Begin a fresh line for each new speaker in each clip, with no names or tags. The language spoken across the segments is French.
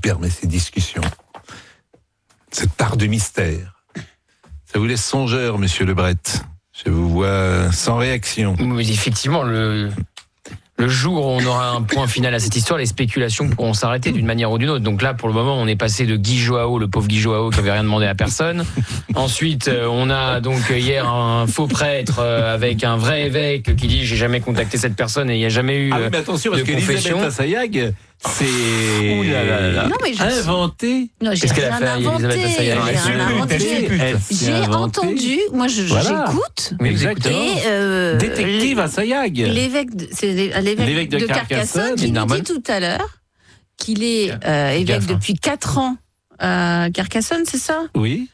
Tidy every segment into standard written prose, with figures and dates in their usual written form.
permet ces discussions. Cette part de mystère. Ça vous laisse songeur, monsieur Lebret. Je vous vois sans réaction.
Oui, effectivement, le jour où on aura un point final à cette histoire, les spéculations pourront s'arrêter d'une manière ou d'une autre. Donc là, pour le moment, on est passé de Guy Joao, le pauvre Guy Joao qui avait rien demandé à personne. Ensuite, on a donc hier un faux prêtre avec un vrai évêque qui dit j'ai jamais contacté cette personne et il n'y a jamais eu
mais attention, parce
de
qu'Elisabeth
confession.
Assayag, c'est
Non, mais
inventé.
Non, j'ai
Qu'est-ce qu'elle a
rien
fait,
inventé.
Elisabeth Assayag?
J'ai rien inventé. J'ai entendu, moi j'écoute.
Mais exactement.
Et
Détective Assayag.
l'évêque de Carcassonne qui nous dit tout à l'heure qu'il est évêque depuis 4 ans à Carcassonne, c'est ça?
Oui.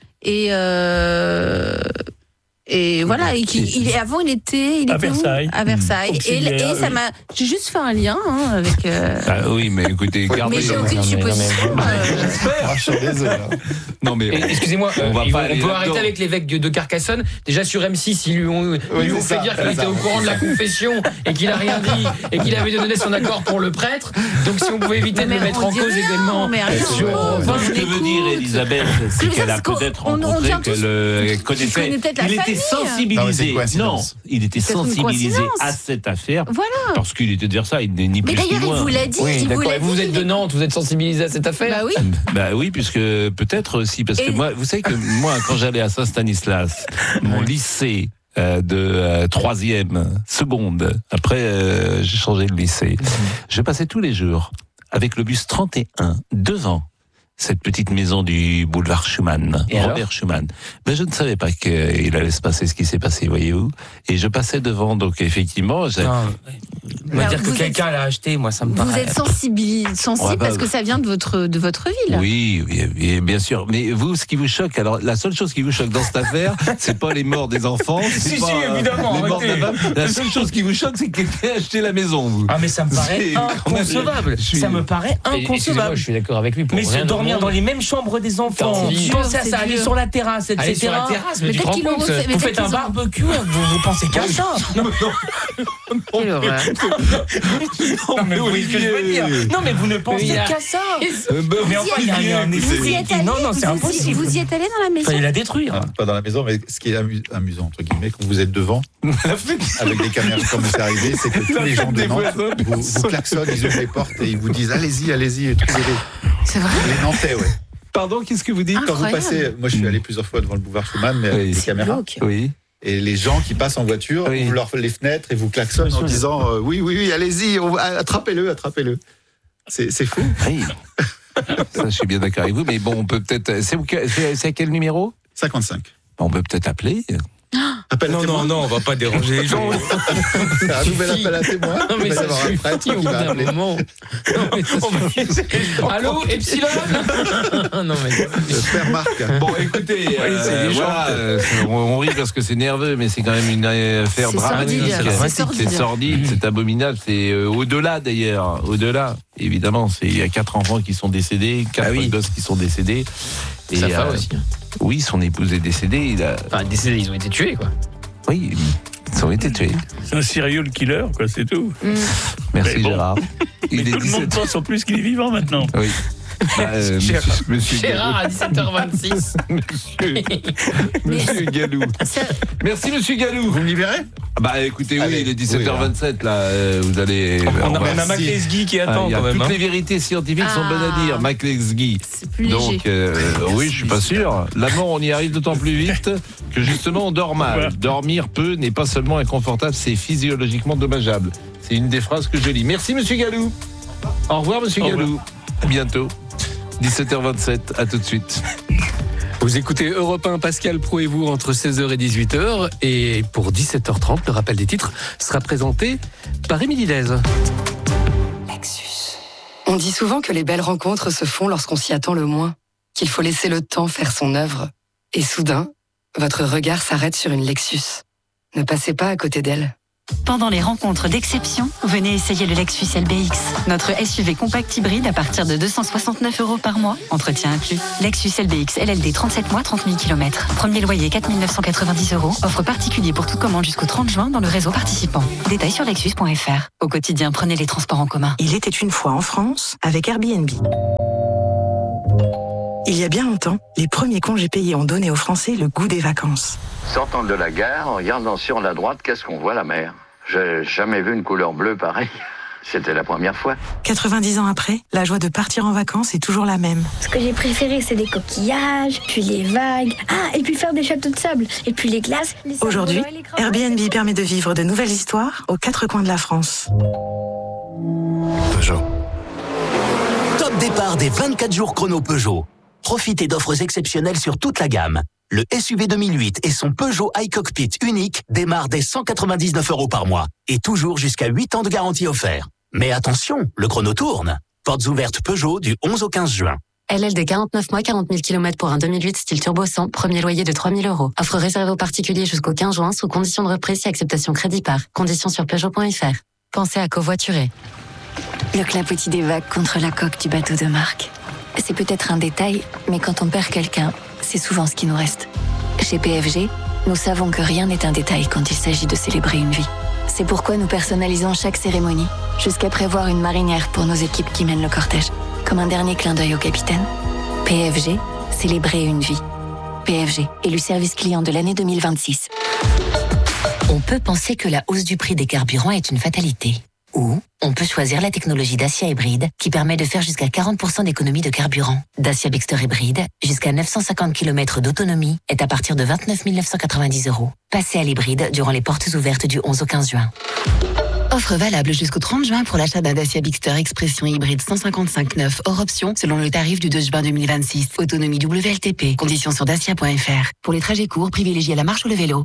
Et voilà, avant il était
À Versailles.
À Versaille.
Auxiliaire,
Et ça m'a. J'ai juste fait un lien avec.
Ah oui, mais écoutez, gardez.
Mais j'ai aucune supposition.
Je suis désolé.
Non mais
Excusez-moi,
on va pas aller
peut
là-dedans.
arrêter avec l'évêque de Carcassonne. Déjà sur M6, ils lui ont
c'est
fait
ça,
dire qu'il
c'est
était
ça.
au courant de la confession et qu'il a rien dit et qu'il avait donné son accord pour le prêtre. Donc si on pouvait éviter de le mettre en cause également.
Ce que veut dire Elisabeth, c'est qu'elle a peut-être rencontré, qu'elle connaissait. Il était sensibilisé. Non, il était sensibilisé à cette affaire.
Voilà.
Parce qu'il était de Versailles, ni
Mais
plus ni
d'ailleurs, il
moins.
vous l'a dit.
Oui,
il vous
d'accord.
l'a
Et vous
dit,
êtes de Nantes, vous êtes sensibilisé à cette affaire?
Bah oui.
Bah oui, puisque peut-être aussi, parce que moi, vous savez que moi, quand j'allais à Saint-Stanislas, mon lycée de 3e, seconde, après j'ai changé de lycée, je passais tous les jours avec le bus 31 devant cette petite maison du boulevard Schumann,
Et
Robert Schumann. Ben, je ne savais pas qu'il allait se passer ce qui s'est passé, voyez-vous. Et je passais devant, donc effectivement...
On va dire que
vous
quelqu'un l'a acheté, moi ça me
Vous
paraît.
êtes sensible parce que ça vient de votre ville.
Oui, bien sûr. Mais vous, ce qui vous choque, alors la seule chose qui vous choque dans cette affaire, c'est pas les morts des enfants.
Si, évidemment,
les morts de la femme. La seule chose qui vous choque, c'est que quelqu'un a acheté la maison, vous.
Ah mais ça me paraît
C'est quand même-
inconcevable. Ça me paraît
Excusez-moi,
inconcevable.
je suis d'accord avec lui. Pour
Mais
rien
se
au
dormir
monde.
dans les mêmes chambres des enfants,
C'est
penser à
dur,
ça,
c'est
aller
dur.
sur la terrasse, etc.
Aller sur la terrasse, mais tu te
Peut-être
rends
qu'ils l'ont
compte.
refait. Mais
Vous
peut-être
faites un
qu'ils ont-
barbecue, vous pensez qu'à ça.
Quelle horreur.
Non mais vous voyez ce que je veux dire. Non mais vous ne pensez qu'à ça. Mais enfin il y a un
Vous y
esprit.
êtes allé?
Non c'est
Vous
impossible.
y êtes allé dans la maison?
Fallait la détruire.
Pas dans la maison, mais ce qui est amusant, entre guillemets, quand vous êtes devant, avec des caméras comme c'est arrivé, c'est que tous les gens de Nantes vous klaxonnent, ils ouvrent les portes et ils vous disent allez-y, trouvez-les.
C'est vrai?
Les Nantais, ouais.
Pardon, qu'est-ce que vous dites?
Quand vous
Incroyable.
passez, moi je suis allé plusieurs fois devant le boulevard Schumann, mais avec des caméras.
glauque.
Oui.
Et les gens qui passent en voiture
Oui.
ouvrent les fenêtres et vous klaxonnent en disant oui, allez-y, attrapez-le. C'est fou.
Oui. Ça, je suis bien d'accord avec vous, mais bon, on peut peut-être... C'est à quel numéro?
55.
On peut peut-être appeler.
Appel à témoin.
on va pas déranger les gens.
C'est un nouvel appel à témoin.
Non, mais
Il va y
ça
avoir un prêtre
suffit au
qui
bout
va
d'un
appeler.
moment. Non, mais ça suffit. Allô, Epsilon? Non, mais.
Père Marc.
Bon, écoutez,
c'est les gens.
voilà, on rit parce que c'est nerveux, mais c'est quand même une affaire
C'est
dramatique.
sordide.
C'est sordide, c'est abominable, c'est au-delà d'ailleurs, au-delà. Évidemment, il y a 4 enfants qui sont décédés, 4 gosses qui sont décédés. Et
Sa femme aussi.
Oui, son épouse est décédée.
Enfin, décédés, ils ont été tués, quoi.
Oui, ils ont été tués.
C'est un serial killer, quoi, c'est tout.
Merci
Mais bon.
Gérard.
Mais
Il est
tout le monde
17.
pense en plus qu'il est vivant maintenant.
Oui. Monsieur
Gérard à 17h26.
Monsieur Galou. Merci Monsieur Galou.
Vous me libérez?
Bah écoutez,
Allez,
il est 17h27 là, vous allez...
On a
va-
même un McLesguy qui
Ah,
attend
il y a
quand même.
toutes les vérités scientifiques sont bonnes à dire, McLesguy.
C'est plus léger.
Donc, oui, je suis pas sûr. La mort, on y arrive d'autant plus vite que justement, on dort mal.
Voilà.
Dormir peu n'est pas seulement inconfortable, c'est physiologiquement dommageable. C'est une des phrases que je lis. Merci, Monsieur Galou. Au revoir, Monsieur Galou. À bientôt. 17h27, à tout de suite.
Vous écoutez Europe 1, Pascal Pro et vous entre 16h et 18h. Et pour 17h30, le rappel des titres sera présenté par Émilie Lez.
Lexus. On dit souvent que les belles rencontres se font lorsqu'on s'y attend le moins, qu'il faut laisser le temps faire son œuvre. Et soudain, votre regard s'arrête sur une Lexus. Ne passez pas à côté d'elle.
Pendant les rencontres d'exception, venez essayer le Lexus LBX. Notre SUV compact hybride à partir de 269 € par mois. Entretien inclus. Lexus LBX LLD 37 mois, 30 000 km. Premier loyer 4 990 €. Offre particulier pour toute commande jusqu'au 30 juin dans le réseau participant. Détails sur lexus.fr. Au quotidien, prenez les transports en commun.
Il était une fois en France avec Airbnb. Il y a bien longtemps, les premiers congés payés ont donné aux Français le goût des vacances.
Sortant de la gare, en regardant sur la droite, qu'est-ce qu'on voit? La mer. J'ai jamais vu une couleur bleue pareille. C'était la première fois.
90 ans après, la joie de partir en vacances est toujours la même.
Ce que j'ai préféré, c'est les coquillages, puis les vagues. Ah, et puis faire des châteaux de sable, et puis les glaces.
Aujourd'hui, Airbnb permet de vivre de nouvelles histoires aux 4 coins de la France.
Peugeot. Top départ des 24 jours chrono Peugeot. Profitez d'offres exceptionnelles sur toute la gamme. Le SUV 2008 et son Peugeot iCockpit unique démarrent dès 199 € par mois et toujours jusqu'à 8 ans de garantie offert. Mais attention, le chrono tourne. Portes ouvertes Peugeot du 11 au 15 juin.
LLD 49 mois, 40 000 km pour un 2008 style turbo 100, premier loyer de 3 000 €. Offre réservée aux particuliers jusqu'au 15 juin sous condition de reprise si acceptation crédit par. Conditions sur Peugeot.fr. Pensez à covoiturer.
Le clapotis des vagues contre la coque du bateau de marque. C'est peut-être un détail, mais quand on perd quelqu'un, c'est souvent ce qui nous reste. Chez PFG, nous savons que rien n'est un détail quand il s'agit de célébrer une vie. C'est pourquoi nous personnalisons chaque cérémonie, jusqu'à prévoir une marinière pour nos équipes qui mènent le cortège. Comme un dernier clin d'œil au capitaine. PFG, célébrer une vie. PFG, élu service client de l'année 2026.
On peut penser que la hausse du prix des carburants est une fatalité. Ou on peut choisir la technologie Dacia Hybride qui permet de faire jusqu'à 40% d'économie de carburant. Dacia Bigster Hybride, jusqu'à 950 km d'autonomie, est à partir de 29 990 €. Passez à l'hybride durant les portes ouvertes du 11 au 15 juin. Offre valable jusqu'au 30 juin pour l'achat d'un Dacia Bigster Expression Hybride 155/9 hors option selon le tarif du 2 juin 2026. Autonomie WLTP. Conditions sur dacia.fr. Pour les trajets courts, privilégiez la marche ou le vélo.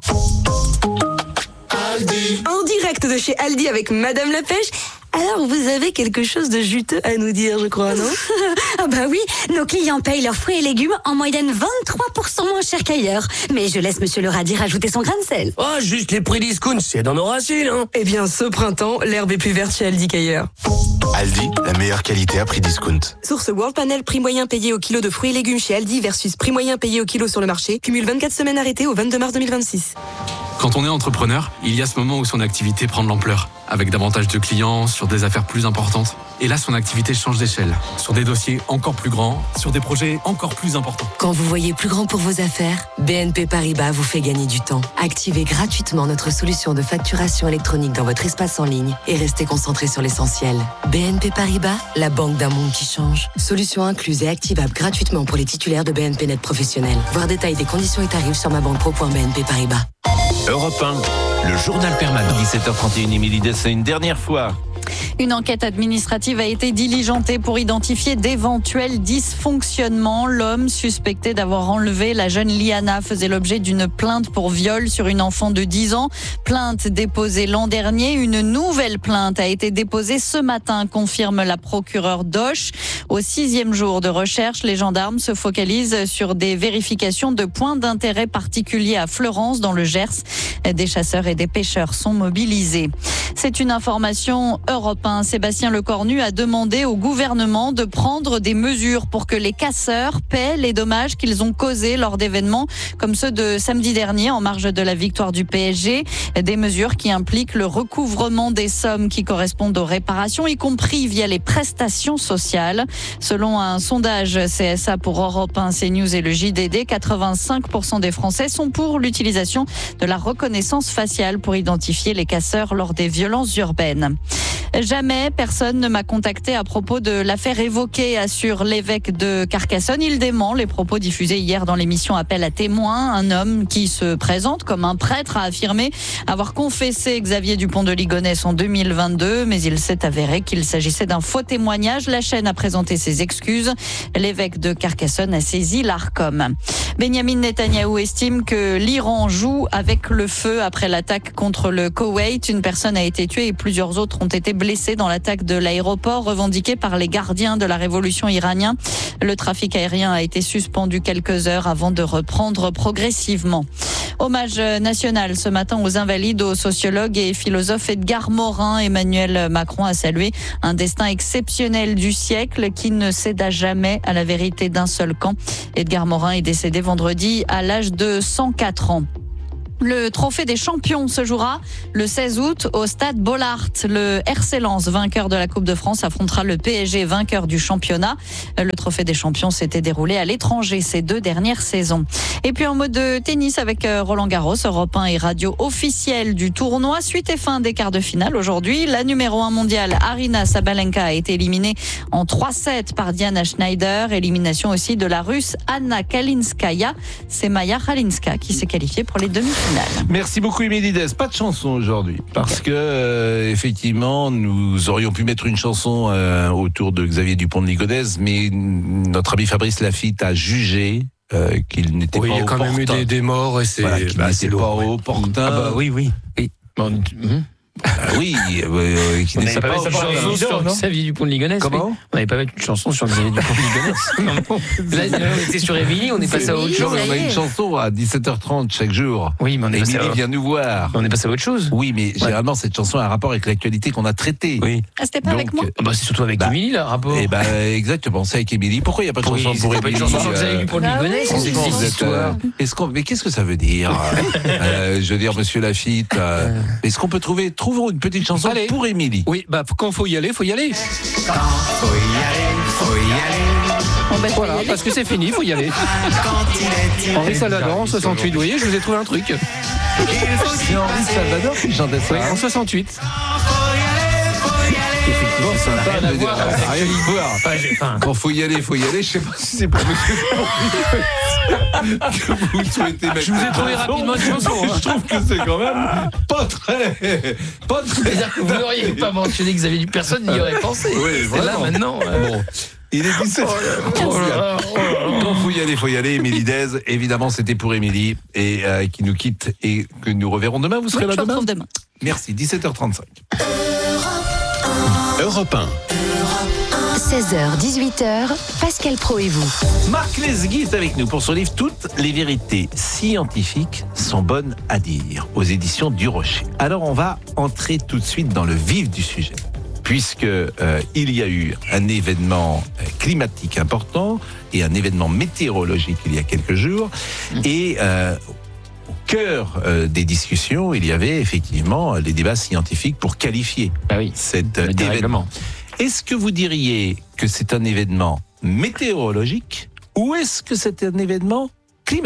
Aldi. En direct de chez Aldi avec Madame la Pêche. Alors, vous avez quelque chose de juteux à nous dire, je crois, non?
Ah bah oui, nos clients payent leurs fruits et légumes en moyenne 23% moins cher qu'ailleurs. Mais je laisse Monsieur le radis rajouter son grain de sel.
Oh, juste les prix discount, c'est dans nos racines, hein.
Eh bien, ce printemps, l'herbe est plus verte chez Aldi qu'ailleurs.
Aldi, la meilleure qualité à prix discount.
Source World Panel, prix moyen payé au kilo de fruits et légumes chez Aldi versus prix moyen payé au kilo sur le marché. Cumule 24 semaines arrêtées au 22 mars 2026.
Quand on est entrepreneur, il y a ce moment où son activité prend de l'ampleur, avec davantage de clients, sur des affaires plus importantes. Et là, son activité change d'échelle, sur des dossiers encore plus grands, sur des projets encore plus importants.
Quand vous voyez plus grand pour vos affaires, BNP Paribas vous fait gagner du temps. Activez gratuitement notre solution de facturation électronique dans votre espace en ligne et restez concentré sur l'essentiel. BNP Paribas, la banque d'un monde qui change. Solution incluse et activable gratuitement pour les titulaires de BNP Net professionnels. Voir détail des conditions et tarifs sur mabanpro.bnp Paribas.
Europe 1, le journal permanent.
17h31, Émilie Dessay, une dernière fois.
Une enquête administrative a été diligentée pour identifier d'éventuels dysfonctionnements. L'homme suspecté d'avoir enlevé la jeune Liana faisait l'objet d'une plainte pour viol sur une enfant de 10 ans. Plainte déposée l'an dernier. Une nouvelle plainte a été déposée ce matin, confirme la procureure d'Auch. Au 6e jour de recherche, les gendarmes se focalisent sur des vérifications de points d'intérêt particuliers à Fleurance, dans le Gers. Des chasseurs et des pêcheurs sont mobilisés. C'est une information Europe 1. Sébastien Lecornu a demandé au gouvernement de prendre des mesures pour que les casseurs paient les dommages qu'ils ont causés lors d'événements comme ceux de samedi dernier en marge de la victoire du PSG. Des mesures qui impliquent le recouvrement des sommes qui correspondent aux réparations, y compris via les prestations sociales. Selon un sondage CSA pour Europe 1, CNews et le JDD, 85% des Français sont pour l'utilisation de la reconnaissance faciale pour identifier les casseurs lors des violences urbaines. Jamais personne ne m'a contacté à propos de l'affaire évoquée, assure l'évêque de Carcassonne. Il dément les propos diffusés hier dans l'émission Appel à témoins. Un homme qui se présente comme un prêtre a affirmé avoir confessé Xavier Dupont de Ligonnès en 2022, mais il s'est avéré qu'il s'agissait d'un faux témoignage. La chaîne a présenté ses excuses. L'évêque de Carcassonne a saisi l'Arcom. Benyamin Netanyahou estime que l'Iran joue avec le feu après l'attaque contre le Koweït. Une personne a été tuée et plusieurs autres ont été blessés dans l'attaque de l'aéroport revendiquée par les gardiens de la révolution iranienne. Le trafic aérien a été suspendu quelques heures avant de reprendre progressivement. Hommage national ce matin aux invalides, au sociologue et philosophe Edgar Morin. Emmanuel Macron a salué un destin exceptionnel du siècle qui ne céda jamais à la vérité d'un seul camp. Edgar Morin est décédé vendredi à l'âge de 104 ans. Le trophée des champions se jouera le 16 août au stade Bollaert. Le RC Lens, vainqueur de la Coupe de France, affrontera le PSG, vainqueur du championnat. Le trophée des champions s'était déroulé à l'étranger ces 2 dernières saisons. Et puis en mode de tennis avec Roland Garros, Europe 1 et radio officielle du tournoi. Suite et fin des quarts de finale aujourd'hui. La numéro 1 mondiale, Aryna Sabalenka, a été éliminée en 3-7 par Diana Schneider. Élimination aussi de la Russe Anna Kalinskaya. C'est Maya Kalinska qui s'est qualifiée pour les demi-finales.
Merci beaucoup, Émilie Dez. Pas de chanson aujourd'hui, parce que effectivement, nous aurions pu mettre une chanson autour de Xavier Dupont de Ligonnès, mais notre ami Fabrice Lafitte a jugé qu'il n'était pas opportun.
Oui, il y a quand même eu des morts et c'est
c'est pas opportun.
Ah bah oui.
Bon, oui, qui n'est pas
une chanson sur Xavier Dupont de Ligonnès.
Comment ?
On n'avait pas mettre une chanson sur Xavier Dupont de Ligonnès. Là, on était sur Émilie, on est passé à autre chose.
On a une chanson à 17h30 chaque jour.
Oui, mais
Émilie vient nous voir.
On est passé à autre chose.
Oui, mais généralement, cette chanson a un rapport avec l'actualité qu'on a traitée.
Oui.
Ah, c'était pas avec moi ?
C'est surtout avec Émilie, le rapport.
Exactement, c'est avec Émilie. Pourquoi il n'y a pas de chanson pour Émilie ?
Pas une chanson sur Xavier Dupont de Ligonnès, c'est cette histoire.
Mais qu'est-ce que ça veut dire ? Je veux dire, monsieur Lafitte, est-ce qu'on peut trouvons une petite chanson pour Émilie ?
Oui, quand faut y aller, faut y aller. Voilà, parce que c'est fini, faut y aller. Henri Salvador en 68, vous voyez, je vous ai trouvé un truc.
C'est Henri Salvador qui chantait ça.
Oui, en 68.
Effectivement, ça n'a rien à voir. Rien à voir. Quand faut y aller, je sais pas si c'est pour monsieur que vous souhaitez mettre.
Je vous ai trouvé rapidement une chanson.
Je trouve que c'est quand même pas très.
C'est-à-dire que vous n'auriez pas mentionné Xavier Dupont, personne n'y aurait pensé.
Oui,
c'est là maintenant.
Bon. Il est 17h. Quand faut y aller, Émilie Dez. Évidemment, c'était pour Émilie et qui nous quitte et que nous reverrons demain. Vous serez là demain. Merci. 17h35.
Europe 1.
16h, 18h, Pascal Praud et vous.
Marc Lesguy est avec nous pour son livre « Toutes les vérités scientifiques sont bonnes à dire » aux éditions du Rocher. Alors, on va entrer tout de suite dans le vif du sujet, puisque il y a eu un événement climatique important et un événement météorologique il y a quelques jours. Et au cœur des discussions, il y avait effectivement les débats scientifiques pour qualifier cet événement. Est-ce que vous diriez que c'est un événement météorologique ou est-ce que c'est un événement climatique ?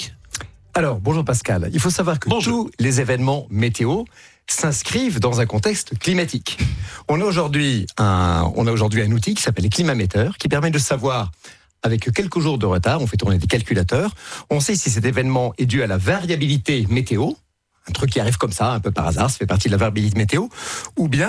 Alors, bonjour Pascal. Il faut savoir que tous les événements météo s'inscrivent dans un contexte climatique. On a aujourd'hui un outil qui s'appelle les climaméteurs qui permet de savoir, avec quelques jours de retard, on fait tourner des calculateurs, on sait si cet événement est dû à la variabilité météo, un truc qui arrive comme ça, un peu par hasard, ça fait partie de la variabilité météo, ou bien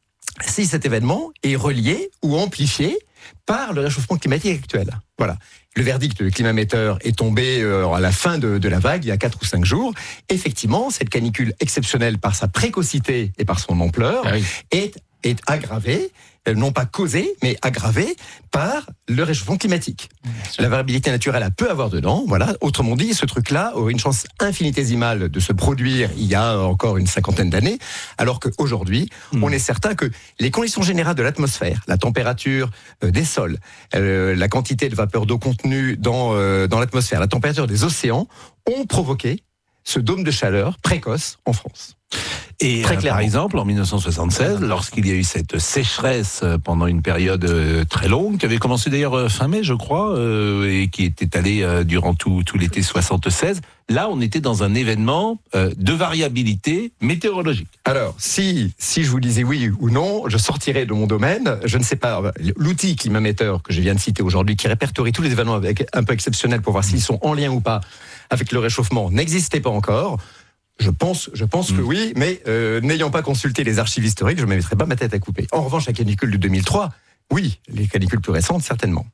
si cet événement est relié ou amplifié par le réchauffement climatique actuel. Voilà. Le verdict du climaméteur est tombé à la fin de la vague, il y a 4 ou 5 jours. Effectivement, cette canicule exceptionnelle par sa précocité et par son ampleur est aggravée, non pas causée, mais aggravée par le réchauffement climatique. La variabilité naturelle, elle peut avoir dedans, voilà. Autrement dit, ce truc-là aurait une chance infinitésimale de se produire il y a encore une 50aine d'années, alors qu'aujourd'hui, on est certain que les conditions générales de l'atmosphère, la température des sols, la quantité de vapeur d'eau contenue dans l'atmosphère, la température des océans, ont provoqué ce dôme de chaleur précoce en France.
Et par exemple, en 1976, lorsqu'il y a eu cette sécheresse pendant une période très longue, qui avait commencé d'ailleurs fin mai, je crois, et qui était allée durant tout l'été 76, là, on était dans un événement de variabilité météorologique.
Alors, si je vous disais oui ou non, je sortirais de mon domaine. Je ne sais pas. L'outil climaméteur que je viens de citer aujourd'hui, qui répertorie tous les événements un peu exceptionnels pour voir s'ils sont en lien ou pas avec le réchauffement, n'existait pas encore. Je pense que oui, mais n'ayant pas consulté les archives historiques, je ne me mettrai pas ma tête à couper. En revanche, la canicule de 2003, oui, les canicules plus récentes, certainement.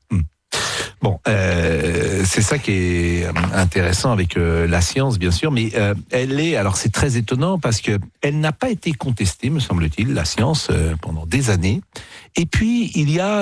Bon, c'est ça qui est intéressant avec la science, bien sûr, mais alors c'est très étonnant parce que elle n'a pas été contestée, me semble-t-il, la science, pendant des années. Et puis,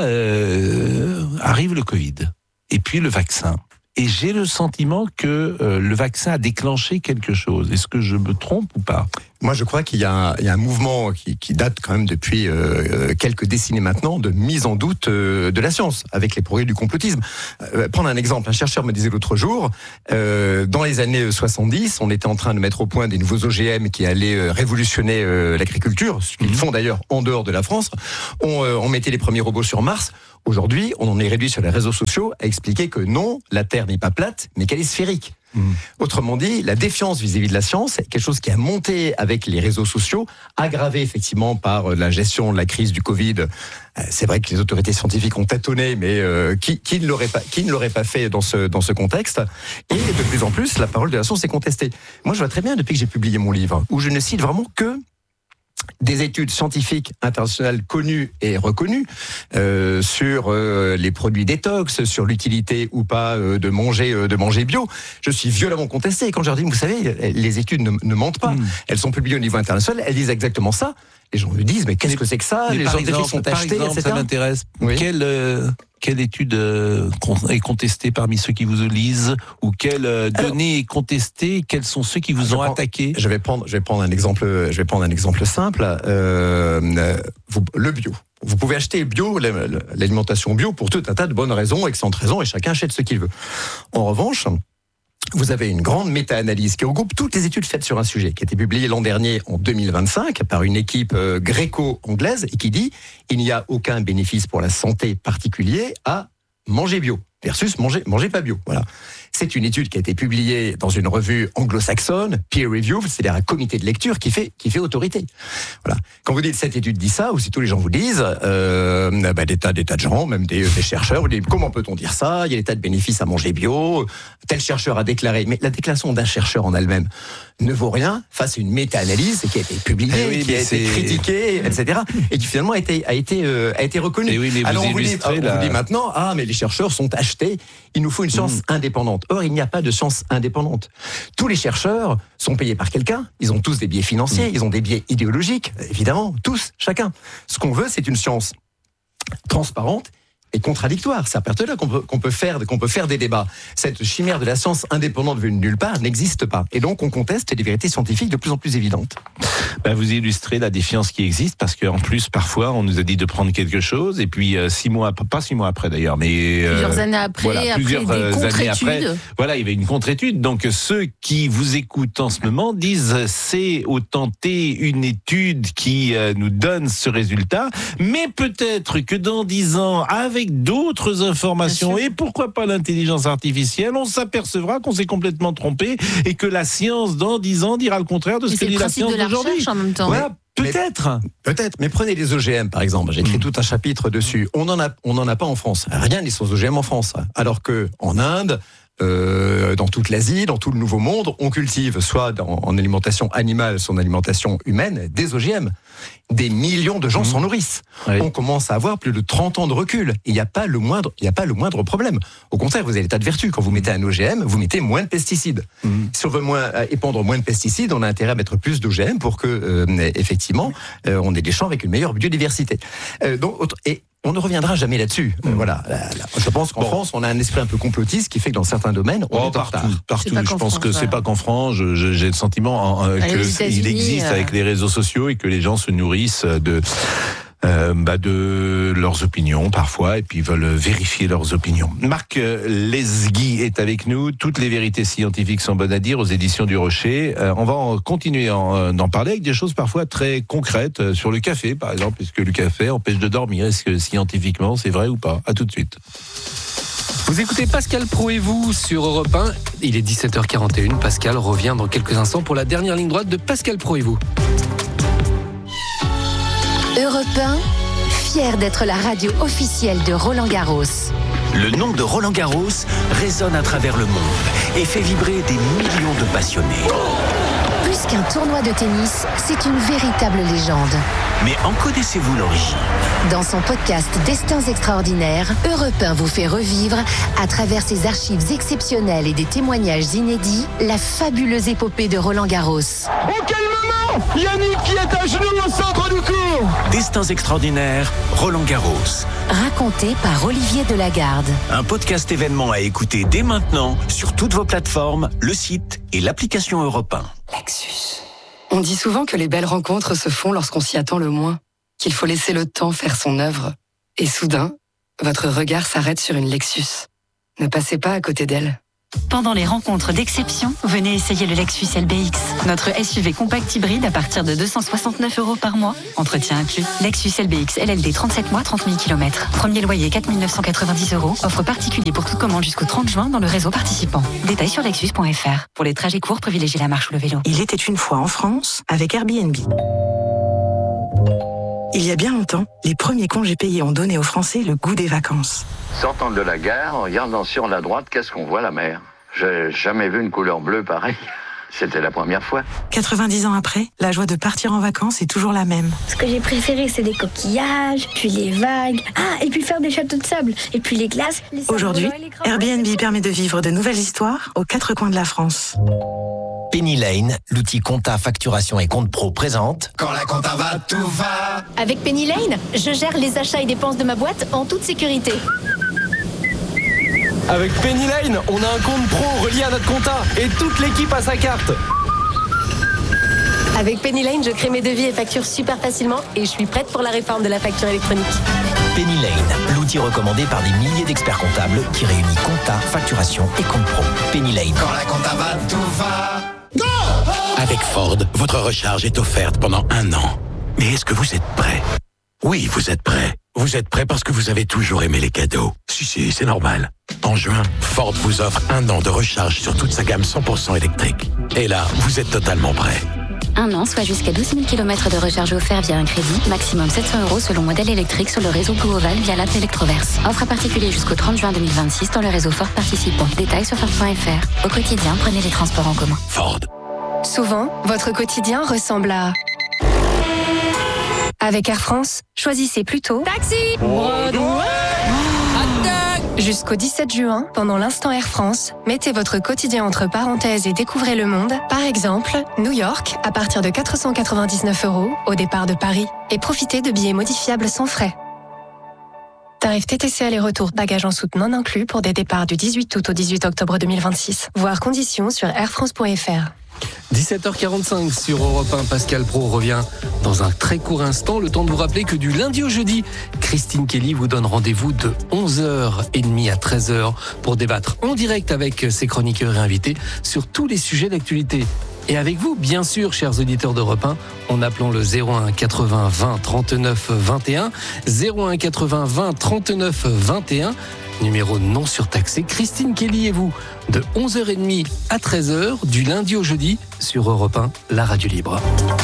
arrive le Covid. Et puis le vaccin. Et j'ai le sentiment que le vaccin a déclenché quelque chose. Est-ce que je me trompe ou pas ?
Moi, je crois qu'il y a un mouvement qui date quand même depuis quelques décennies maintenant de mise en doute de la science, avec les progrès du complotisme. Prendre un exemple, un chercheur me disait l'autre jour, dans les années 70, on était en train de mettre au point des nouveaux OGM qui allaient révolutionner l'agriculture, ce qu'ils font d'ailleurs en dehors de la France. On mettait les premiers robots sur Mars. Aujourd'hui, on en est réduit sur les réseaux sociaux à expliquer que non, la Terre n'est pas plate, mais qu'elle est sphérique. Autrement dit, la défiance vis-à-vis de la science est quelque chose qui a monté avec les réseaux sociaux, aggravé effectivement par la gestion de la crise du Covid. C'est vrai que les autorités scientifiques ont tâtonné, mais qui ne l'aurait pas fait dans ce contexte. Et de plus en plus, la parole de la science est contestée. Moi, je vois très bien depuis que j'ai publié mon livre, où je ne cite vraiment que des études scientifiques internationales connues et reconnues sur les produits détox, sur l'utilité ou pas de manger bio. Je suis violemment contesté. Et quand je leur dis, vous savez, les études ne mentent pas. Elles sont publiées au niveau international. Elles disent exactement ça. Les gens me disent, mais qu'est-ce que c'est que ça? Les scientifiques sont achetés, etc.
Ça m'intéresse. Oui. Quelle étude est contestée parmi ceux qui vous lisent, ou quelle donnée est contestée? Quels sont ceux qui vous ont attaqué?
Je vais prendre un exemple simple. Le bio. Vous pouvez acheter bio, l'alimentation bio, pour tout un tas de bonnes raisons, excellentes raisons, et chacun achète ce qu'il veut. En revanche, vous avez une grande méta-analyse qui regroupe toutes les études faites sur un sujet, qui a été publiée l'an dernier en 2025 par une équipe gréco-anglaise et qui dit il n'y a aucun bénéfice pour la santé particulier à manger bio versus manger pas bio. Voilà. C'est une étude qui a été publiée dans une revue anglo-saxonne, peer review, c'est-à-dire un comité de lecture qui fait autorité. Voilà. Quand vous dites cette étude dit ça, ou si tous les gens vous disent, des tas de gens, même des chercheurs, vous dites comment peut-on dire ça? Il y a des tas de bénéfices à manger bio. Tel chercheur a déclaré, mais la déclaration d'un chercheur en elle-même ne vaut rien face à une méta-analyse qui a été publiée, qui a été critiquée, etc. et qui finalement a été reconnue. Alors on vous dit maintenant, mais les chercheurs sont achetés. Il nous faut une science indépendante. Or, il n'y a pas de science indépendante. Tous les chercheurs sont payés par quelqu'un. Ils ont tous des biais financiers, ils ont des biais idéologiques, évidemment, tous, chacun. Ce qu'on veut, c'est une science transparente et contradictoire. C'est à partir de là qu'on peut faire des débats. Cette chimère de la science indépendante venue de nulle part n'existe pas. Et donc, on conteste des vérités scientifiques de plus en plus évidentes.
Vous illustrez la défiance qui existe, parce qu'en plus, parfois, on nous a dit de prendre quelque chose, et puis 6 mois, pas 6 mois après d'ailleurs, mais
plusieurs années après,
plusieurs
années après,
voilà, il y avait une contre-étude. Donc, ceux qui vous écoutent en ce moment disent c'est autant une étude qui nous donne ce résultat, mais peut-être que dans 10 ans, avec d'autres informations, et pourquoi pas l'intelligence artificielle, on s'apercevra qu'on s'est complètement trompé et que la science dans 10 ans dira le contraire de ce que dit la science d'aujourd'hui.
En même temps.
Voilà, peut-être,
mais prenez les OGM par exemple. J'ai écrit tout un chapitre dessus. On n'en a pas en France. Rien n'est sans OGM en France. Alors que en Inde, dans toute l'Asie, dans tout le Nouveau Monde, on cultive soit en alimentation animale, soit en alimentation humaine, des OGM. Des millions de gens s'en nourrissent. Oui. On commence à avoir plus de 30 ans de recul. Il n'y a pas le moindre problème. Au contraire, vous avez des tas de vertus. Quand vous mettez un OGM, vous mettez moins de pesticides. Si on veut épandre moins de pesticides, on a intérêt à mettre plus d'OGM pour que, effectivement, on ait des champs avec une meilleure biodiversité. Et on ne reviendra jamais là-dessus. Voilà. Je pense qu'en France, on a un esprit un peu complotiste qui fait que dans certains domaines, on est en retard.
Partout. Je pense que c'est pas qu'en France. J'ai le sentiment qu'il existe avec les réseaux sociaux et que les gens se nourrissent de leurs opinions parfois, et puis veulent vérifier leurs opinions. Marc Lesgui est avec nous. Toutes les vérités scientifiques sont bonnes à dire, aux éditions du Rocher. On va continuer d'en parler avec des choses parfois très concrètes, sur le café par exemple, puisque le café empêche de dormir. Est-ce que scientifiquement c'est vrai ou pas? À tout de suite.
Vous écoutez Pascal Pro et vous sur Europe 1. Il est 17h41. Pascal revient dans quelques instants pour la dernière ligne droite de Pascal Pro et vous.
Europe 1, fier d'être la radio officielle de Roland Garros.
Le nom de Roland Garros résonne à travers le monde et fait vibrer des millions de passionnés.
Plus qu'un tournoi de tennis, c'est une véritable légende.
Mais en connaissez-vous l'origine?
Dans son podcast Destins extraordinaires, Europe 1 vous fait revivre, à travers ses archives exceptionnelles et des témoignages inédits, la fabuleuse épopée de Roland Garros.
Oh, quel moment! Yannick qui est à genoux au centre du court!
Destins extraordinaires, Roland Garros.
Raconté par Olivier Delagarde.
Un podcast événement à écouter dès maintenant sur toutes vos plateformes, le site et l'application Europe 1.
Lexus.
On dit souvent que les belles rencontres se font lorsqu'on s'y attend le moins, qu'il faut laisser le temps faire son œuvre. Et soudain, votre regard s'arrête sur une Lexus. Ne passez pas à côté d'elle.
Pendant les rencontres d'exception, venez essayer le Lexus LBX. Notre SUV compact hybride à partir de 269 € par mois. Entretien inclus. Lexus LBX LLD 37 mois, 30 000 km. Premier loyer 4 990 €. Offre particulier pour toute commande jusqu'au 30 juin dans le réseau participant. Détails sur lexus.fr. Pour les trajets courts, privilégiez la marche ou le vélo.
Il était une fois en France avec Airbnb. Il y a bien longtemps, les premiers congés payés ont donné aux Français le goût des vacances.
Sortant de la gare, en regardant sur la droite, qu'est-ce qu'on voit? La mer. J'ai jamais vu une couleur bleue pareille. C'était la première fois.
90 ans après, la joie de partir en vacances est toujours la même.
Ce que j'ai préféré, c'est les coquillages, puis les vagues. Ah, et puis faire des châteaux de sable, et puis les glaces.
Aujourd'hui, Airbnb permet de vivre de nouvelles histoires aux quatre coins de la France.
Penny Lane, l'outil compta, facturation et compte pro présente.
Quand la compta va, tout va.
Avec Penny Lane, je gère les achats et dépenses de ma boîte en toute sécurité.
Avec Penny Lane, on a un compte pro relié à notre compta et toute l'équipe a sa carte.
Avec Penny Lane, je crée mes devis et factures super facilement et je suis prête pour la réforme de la facture électronique.
Penny Lane, l'outil recommandé par des milliers d'experts comptables qui réunit compta, facturation et compte pro. Penny Lane.
Quand la compta va, tout va. Go!
Avec Ford, votre recharge est offerte pendant 1 an. Mais est-ce que vous êtes prêt? Oui, vous êtes prêt. Vous êtes prêt parce que vous avez toujours aimé les cadeaux. Si, c'est normal. En juin, Ford vous offre 1 an de recharge sur toute sa gamme 100% électrique. Et là, vous êtes totalement prêt.
1 an, soit jusqu'à 12 000 km de recharge offert via un crédit, maximum 700 € selon modèle électrique sur le réseau GoOval via l'app Electroverse. Offre à particulier jusqu'au 30 juin 2026 dans le réseau Ford participant. Détails sur Ford.fr. Au quotidien, prenez les transports en commun.
Ford.
Souvent, votre quotidien ressemble à... Avec Air France, choisissez plutôt Taxi Jusqu'au 17 juin, pendant l'instant Air France, mettez votre quotidien entre parenthèses et découvrez le monde. Par exemple, New York, à partir de 499 € au départ de Paris. Et profitez de billets modifiables sans frais. Tarif TTC aller-retour bagages en soute non inclus pour des départs du 18 août au 18 octobre 2026. Voir conditions sur airfrance.fr.
17h45 sur Europe 1, Pascal Pro revient dans un très court instant. Le temps de vous rappeler que du lundi au jeudi, Christine Kelly vous donne rendez-vous de 11h30 à 13h pour débattre en direct avec ses chroniqueurs et invités sur tous les sujets d'actualité. Et avec vous, bien sûr, chers auditeurs d'Europe 1, en appelant le 01 80 20 39 21, 01 80 20 39 21, numéro non surtaxé. Christine Kelly et vous, de 11h30 à 13h, du lundi au jeudi, sur Europe 1, la radio libre.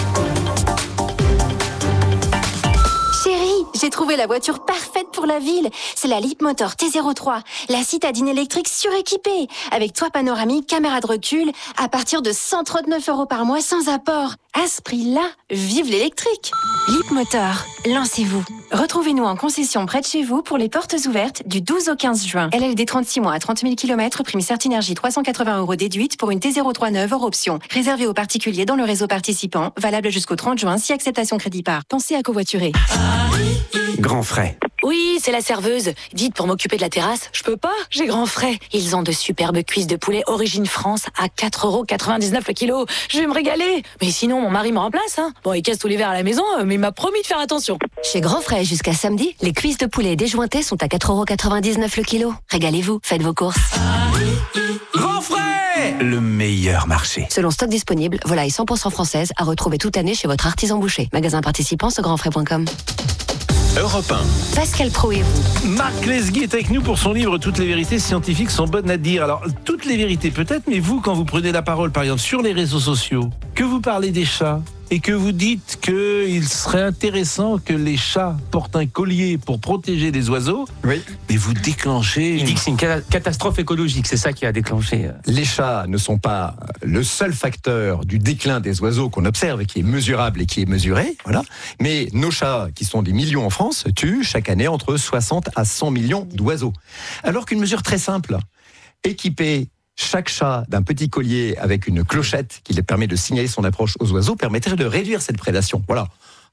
J'ai trouvé la voiture parfaite pour la ville. C'est la Leapmotor T03, la citadine électrique suréquipée, avec toit panoramique, caméra de recul, à partir de 139 € par mois sans apport. À ce prix-là, vive l'électrique. Leapmotor, lancez-vous. Retrouvez-nous en concession près de chez vous pour les portes ouvertes du 12 au 15 juin. LLD 36 mois à 30 000 km, prime Certinergie 380 € déduite pour une T03 neuve hors option. Réservé aux particuliers dans le réseau participant, valable jusqu'au 30 juin si acceptation crédit par. Pensez à covoiturer.
Grand frais.
Oui, c'est la serveuse. Dites, pour m'occuper de la terrasse, je peux pas, j'ai grand frais. Ils ont de superbes cuisses de poulet origine France à 4,99 € le kilo. Je vais me régaler. Mais sinon, mon mari me remplace, hein. Bon, il casse tous les verres à la maison, mais il m'a promis de faire attention.
Chez Grand Frais, jusqu'à samedi, les cuisses de poulet déjointées sont à 4,99 € le kilo. Régalez-vous, faites vos courses.
Grand frais! Le meilleur marché.
Selon stock disponible, volaille 100% française à retrouver toute l'année chez votre artisan boucher. Magasin participant sur grandfrais.com.
Europe 1.
Pascal Pro et vous.
Marc Lesguy est avec nous pour son livre « Toutes les vérités scientifiques sont bonnes à dire ». Alors, toutes les vérités peut-être, mais vous, quand vous prenez la parole, par exemple, sur les réseaux sociaux, que vous parlez des chats et que vous dites qu'il serait intéressant que les chats portent un collier pour protéger les oiseaux,
oui.
Mais vous déclenchez...
Il dit que c'est une catastrophe écologique, c'est ça qui a déclenché...
Les chats ne sont pas le seul facteur du déclin des oiseaux qu'on observe et qui est mesurable et qui est mesuré, voilà. Mais nos chats, qui sont des millions en France, tuent chaque année entre 60 à 100 millions d'oiseaux. Alors qu'une mesure très simple, équiper chaque chat d'un petit collier avec une clochette qui lui permet de signaler son approche aux oiseaux permettrait de réduire cette prédation. Voilà.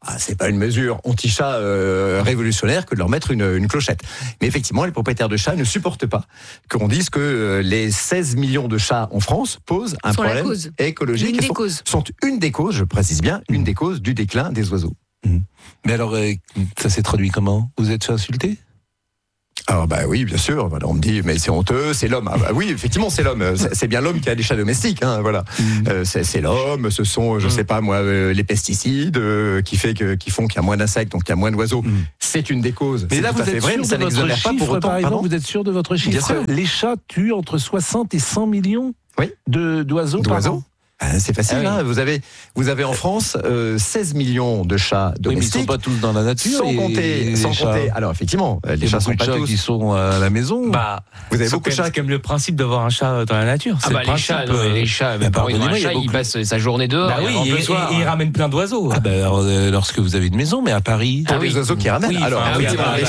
c'est pas une mesure anti-chat révolutionnaire que de leur mettre une clochette. Mais effectivement, les propriétaires de chats ne supportent pas qu'on dise que les 16 millions de chats en France posent un problème écologique. Sont une des causes, je précise bien, une des causes du déclin des oiseaux.
Mais alors, ça s'est traduit comment ? Vous êtes fait insulter ?
Alors oui, bien sûr. Voilà, on me dit mais c'est honteux, c'est l'homme. Oui, effectivement, c'est l'homme. C'est bien l'homme qui a des chats domestiques. Voilà. C'est l'homme. Ce sont, je sais pas moi, les pesticides qui font qu'il y a moins d'insectes, donc il y a moins d'oiseaux. C'est une des causes.
Mais là, vous êtes sûr
ça
de votre
n'exonère pas pour
chiffre,
autant.
par exemple, vous êtes sûr de votre chiffre ?
Bien sûr.
Les chats tuent entre 60 et 100 millions d'oiseaux par an.
C'est facile, vous avez en France 16 millions de chats domestiques.
Oui, mais ils sont pas tous dans la nature.
Sans compter. Alors effectivement, les chats sont pas tous
qui sont à la maison.
Vous avez beaucoup de chats
qui aiment le principe d'avoir un chat dans la nature.
Les chats, il passe sa journée dehors.
Il ramène plein d'oiseaux.
Lorsque vous avez une maison, mais à Paris,
les oiseaux qui ramènent. Alors,
les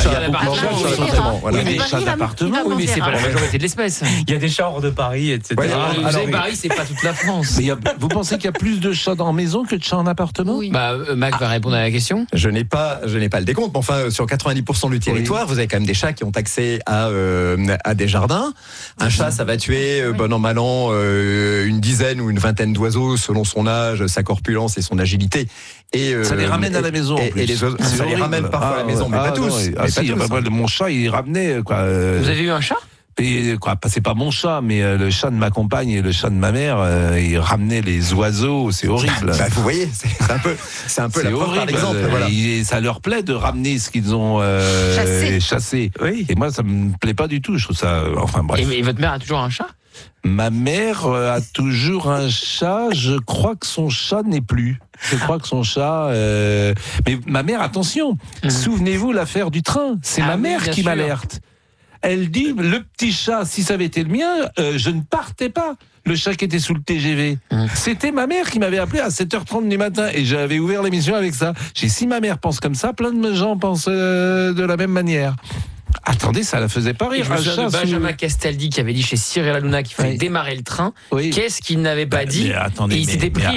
chats d'appartement. Oui, mais c'est pas la majorité de l'espèce.
Il y a des chats hors de Paris, etc.
Paris, c'est pas toute la France.
Vous pensez qu'il y a plus de chats en maison que de chats en appartement ?
Mac va répondre à la question.
Je n'ai pas le décompte, mais enfin, sur 90% du territoire, vous avez quand même des chats qui ont accès à des jardins. Un chat, ça va tuer, bon an, mal an, une dizaine ou une vingtaine d'oiseaux selon son âge, sa corpulence et son agilité. Et
ça les ramène à la maison.
Et les oiseaux, ça les ramène parfois à la maison, mais pas tous.
Mon chat, il ramenait.
Vous avez eu un chat ?
Et c'est pas mon chat, mais le chat de ma compagne et le chat de ma mère, ils ramenaient les oiseaux, c'est horrible.
Vous voyez, c'est un peu la preuve par exemple.
Voilà. Ça leur plaît de ramener ce qu'ils ont chassé. Oui. Et moi, ça me plaît pas du tout. Je trouve ça, enfin bref.
Et votre mère a toujours un chat ?
Ma mère a toujours un chat. Je crois que son chat n'est plus. Mais ma mère, attention. Souvenez-vous l'affaire du train. C'est ma mère qui m'alerte. Elle dit, le petit chat, si ça avait été le mien, je ne partais pas. Le chat qui était sous le TGV. C'était ma mère qui m'avait appelé à 7h30 du matin et j'avais ouvert l'émission avec ça. J'ai dit, si ma mère pense comme ça, plein de gens pensent de la même manière. Attendez, ça la faisait pas rire.
Je me souviens de Benjamin Castaldi qui avait dit chez Cyril Hanouna qu'il fallait démarrer le train. Qu'est-ce qu'il n'avait pas dit ? Et il s'était pris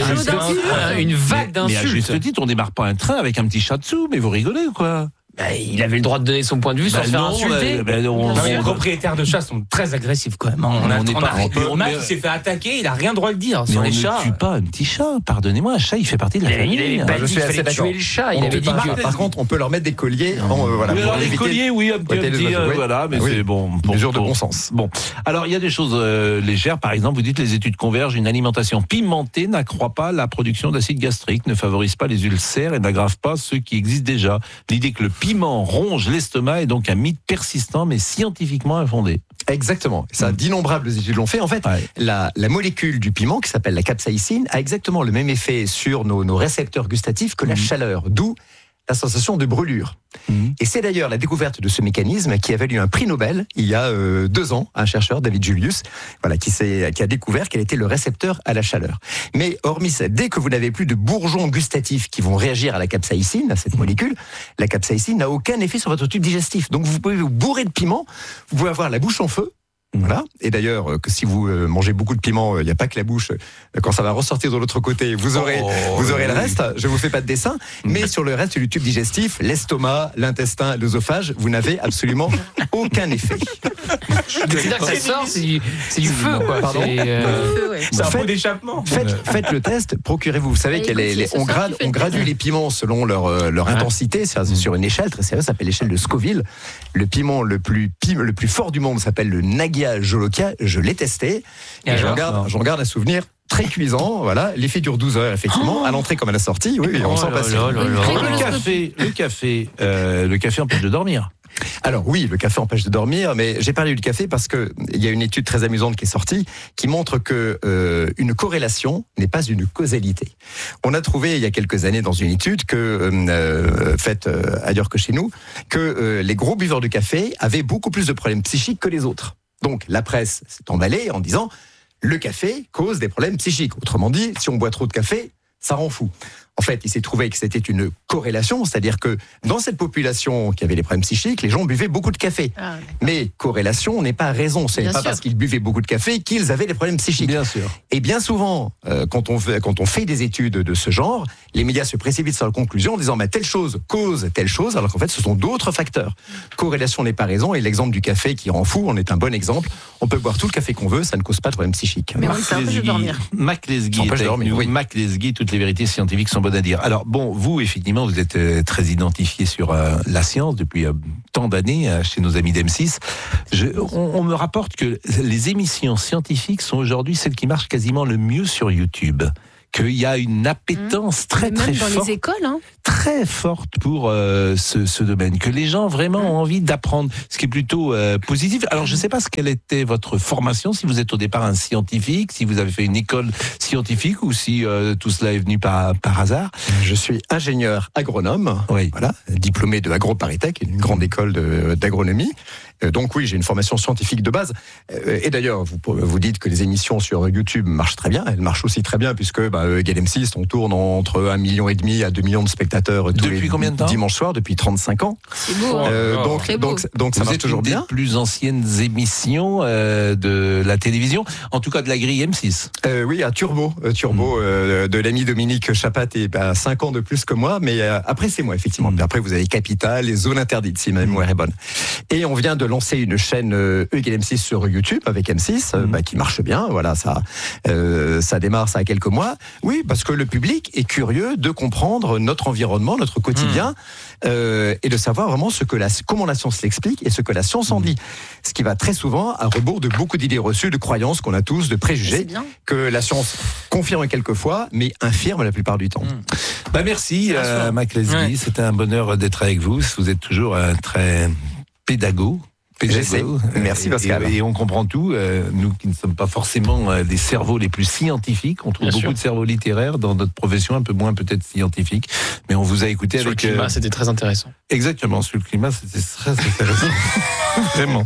une vague d'insultes.
Mais à juste titre, on démarre pas un train avec un petit chat dessous, mais vous rigolez ou quoi ?
Il avait le droit de donner son point de vue sans se faire insulter.
Les propriétaires de chats sont très agressifs quand même. Mac s'est fait attaquer, il a rien droit de dire sur les chats.
On ne tue pas un petit chat. Pardonnez-moi, un chat, il fait partie de la famille.
Il avait pas dit qu'il fallait tuer le chat. Il avait dit
par contre, on peut leur mettre des colliers.
Alors les colliers, oui, un petit, voilà, mais c'est bon.
Mesure de bon sens.
Bon, alors il y a des choses légères. Par exemple, vous dites les études convergent. Une alimentation pimentée n'accroît pas la production d'acide gastrique, ne favorise pas les ulcères et n'aggrave pas ceux qui existent déjà. L'idée que le piment ronge l'estomac est donc un mythe persistant mais scientifiquement infondé.
Exactement. Ça, d'innombrables études l'ont fait. En fait, la molécule du piment, qui s'appelle la capsaïcine, a exactement le même effet sur nos récepteurs gustatifs que la chaleur, d'où la sensation de brûlure. Et c'est d'ailleurs la découverte de ce mécanisme qui a valu un prix Nobel il y a 2 ans, un chercheur, David Julius, qui a découvert quel était le récepteur à la chaleur. Mais hormis ça, dès que vous n'avez plus de bourgeons gustatifs qui vont réagir à la capsaïcine, à cette molécule, la capsaïcine n'a aucun effet sur votre tube digestif. Donc vous pouvez vous bourrer de piment, vous pouvez avoir la bouche en feu. Voilà. Et d'ailleurs, que si vous mangez beaucoup de piment, il n'y a pas que la bouche. Quand ça va ressortir de l'autre côté, vous aurez le reste. Je vous fais pas de dessin, mais sur le reste du tube digestif, l'estomac, l'intestin, l'œsophage, vous n'avez absolument aucun effet.
C'est-à-dire que ça sort, c'est du feu, quoi.
Pardon.
C'est un pot d'échappement.
Faites le test, procurez-vous. Vous savez on gradue les piments selon leur intensité sur une échelle très sérieuse, ça s'appelle l'échelle de Scoville. Le piment le plus fort du monde s'appelle le Nagia Jolokia, je l'ai testé et j'en garde un souvenir très cuisant. Voilà, l'effet dure 12 heures effectivement, à l'entrée comme à la sortie. Oui, on s'en passe.
Le café empêche de dormir.
Alors oui, le café empêche de dormir, mais j'ai parlé du café parce que il y a une étude très amusante qui est sortie qui montre que une corrélation n'est pas une causalité. On a trouvé il y a quelques années dans une étude faite ailleurs que chez nous que les gros buveurs de café avaient beaucoup plus de problèmes psychiques que les autres. Donc la presse s'est emballée en disant le café cause des problèmes psychiques. Autrement dit, si on boit trop de café, ça rend fou. En fait, il s'est trouvé que c'était une corrélation, c'est-à-dire que dans cette population qui avait des problèmes psychiques, les gens buvaient beaucoup de café. Mais corrélation n'est pas raison. Ce n'est pas parce qu'ils buvaient beaucoup de café qu'ils avaient des problèmes psychiques.
Bien sûr.
Et bien souvent, quand on fait des études de ce genre, les médias se précipitent sur la conclusion en disant telle chose cause telle chose, alors qu'en fait, ce sont d'autres facteurs. Corrélation n'est pas raison, et l'exemple du café qui rend fou en est un bon exemple. On peut boire tout le café qu'on veut, ça ne cause pas de problème psychique.
Mais on s'empêche de dormir.
Mac Lesguy, toutes les vérités scientifiques sont bonnes à dire. Alors bon, vous, effectivement, vous êtes très identifié sur la science depuis tant d'années chez nos amis d'M6. On me rapporte que les émissions scientifiques sont aujourd'hui celles qui marchent quasiment le mieux sur YouTube. Qu'il y a une appétence très
dans
forte,
les écoles,
très forte pour ce domaine, que les gens vraiment ont envie d'apprendre, ce qui est plutôt positif. Alors je ne sais pas quelle était votre formation, si vous êtes au départ un scientifique, si vous avez fait une école scientifique ou si tout cela est venu par hasard.
Je suis ingénieur agronome, voilà, diplômé de AgroParisTech, une grande école d'agronomie. Donc oui, j'ai une formation scientifique de base. Et d'ailleurs, vous dites que les émissions sur YouTube marchent très bien. Elles marchent aussi très bien puisque Égal M6, on tourne entre 1,5 million à 2 millions de spectateurs tous les
combien de temps
dimanches soirs, depuis 35 ans.
C'est beau.
Donc ça marche toujours bien.
Vous êtes une des plus anciennes émissions de la télévision, en tout cas de la grille M6.
Oui, à Turbo de l'ami Dominique Chapat est 5 ans de plus que moi, mais après c'est moi effectivement. Puis après vous avez Capital, les zones interdites, si ma mémoire est bonne. Et on vient de lancer une chaîne Égal M6 sur YouTube avec M6 qui marche bien. Voilà, ça démarre, ça a quelques mois. Oui, parce que le public est curieux de comprendre notre environnement, notre quotidien, et de savoir vraiment comment la science l'explique et ce que la science en dit. Ce qui va très souvent à rebours de beaucoup d'idées reçues, de croyances qu'on a tous, de préjugés, que la science confirme quelquefois, mais infirme la plupart du temps.
Merci, Mac Lesguy. C'était un bonheur d'être avec vous. Vous êtes toujours un très pédagogue.
Merci Pascal.
Et on comprend tout. Nous qui ne sommes pas forcément des cerveaux les plus scientifiques, on trouve beaucoup de cerveaux littéraires dans notre profession, un peu moins peut-être scientifiques. Mais on vous a écouté
sur
avec...
le climat, c'était très intéressant.
Exactement, sur le climat, c'était très intéressant. Vraiment.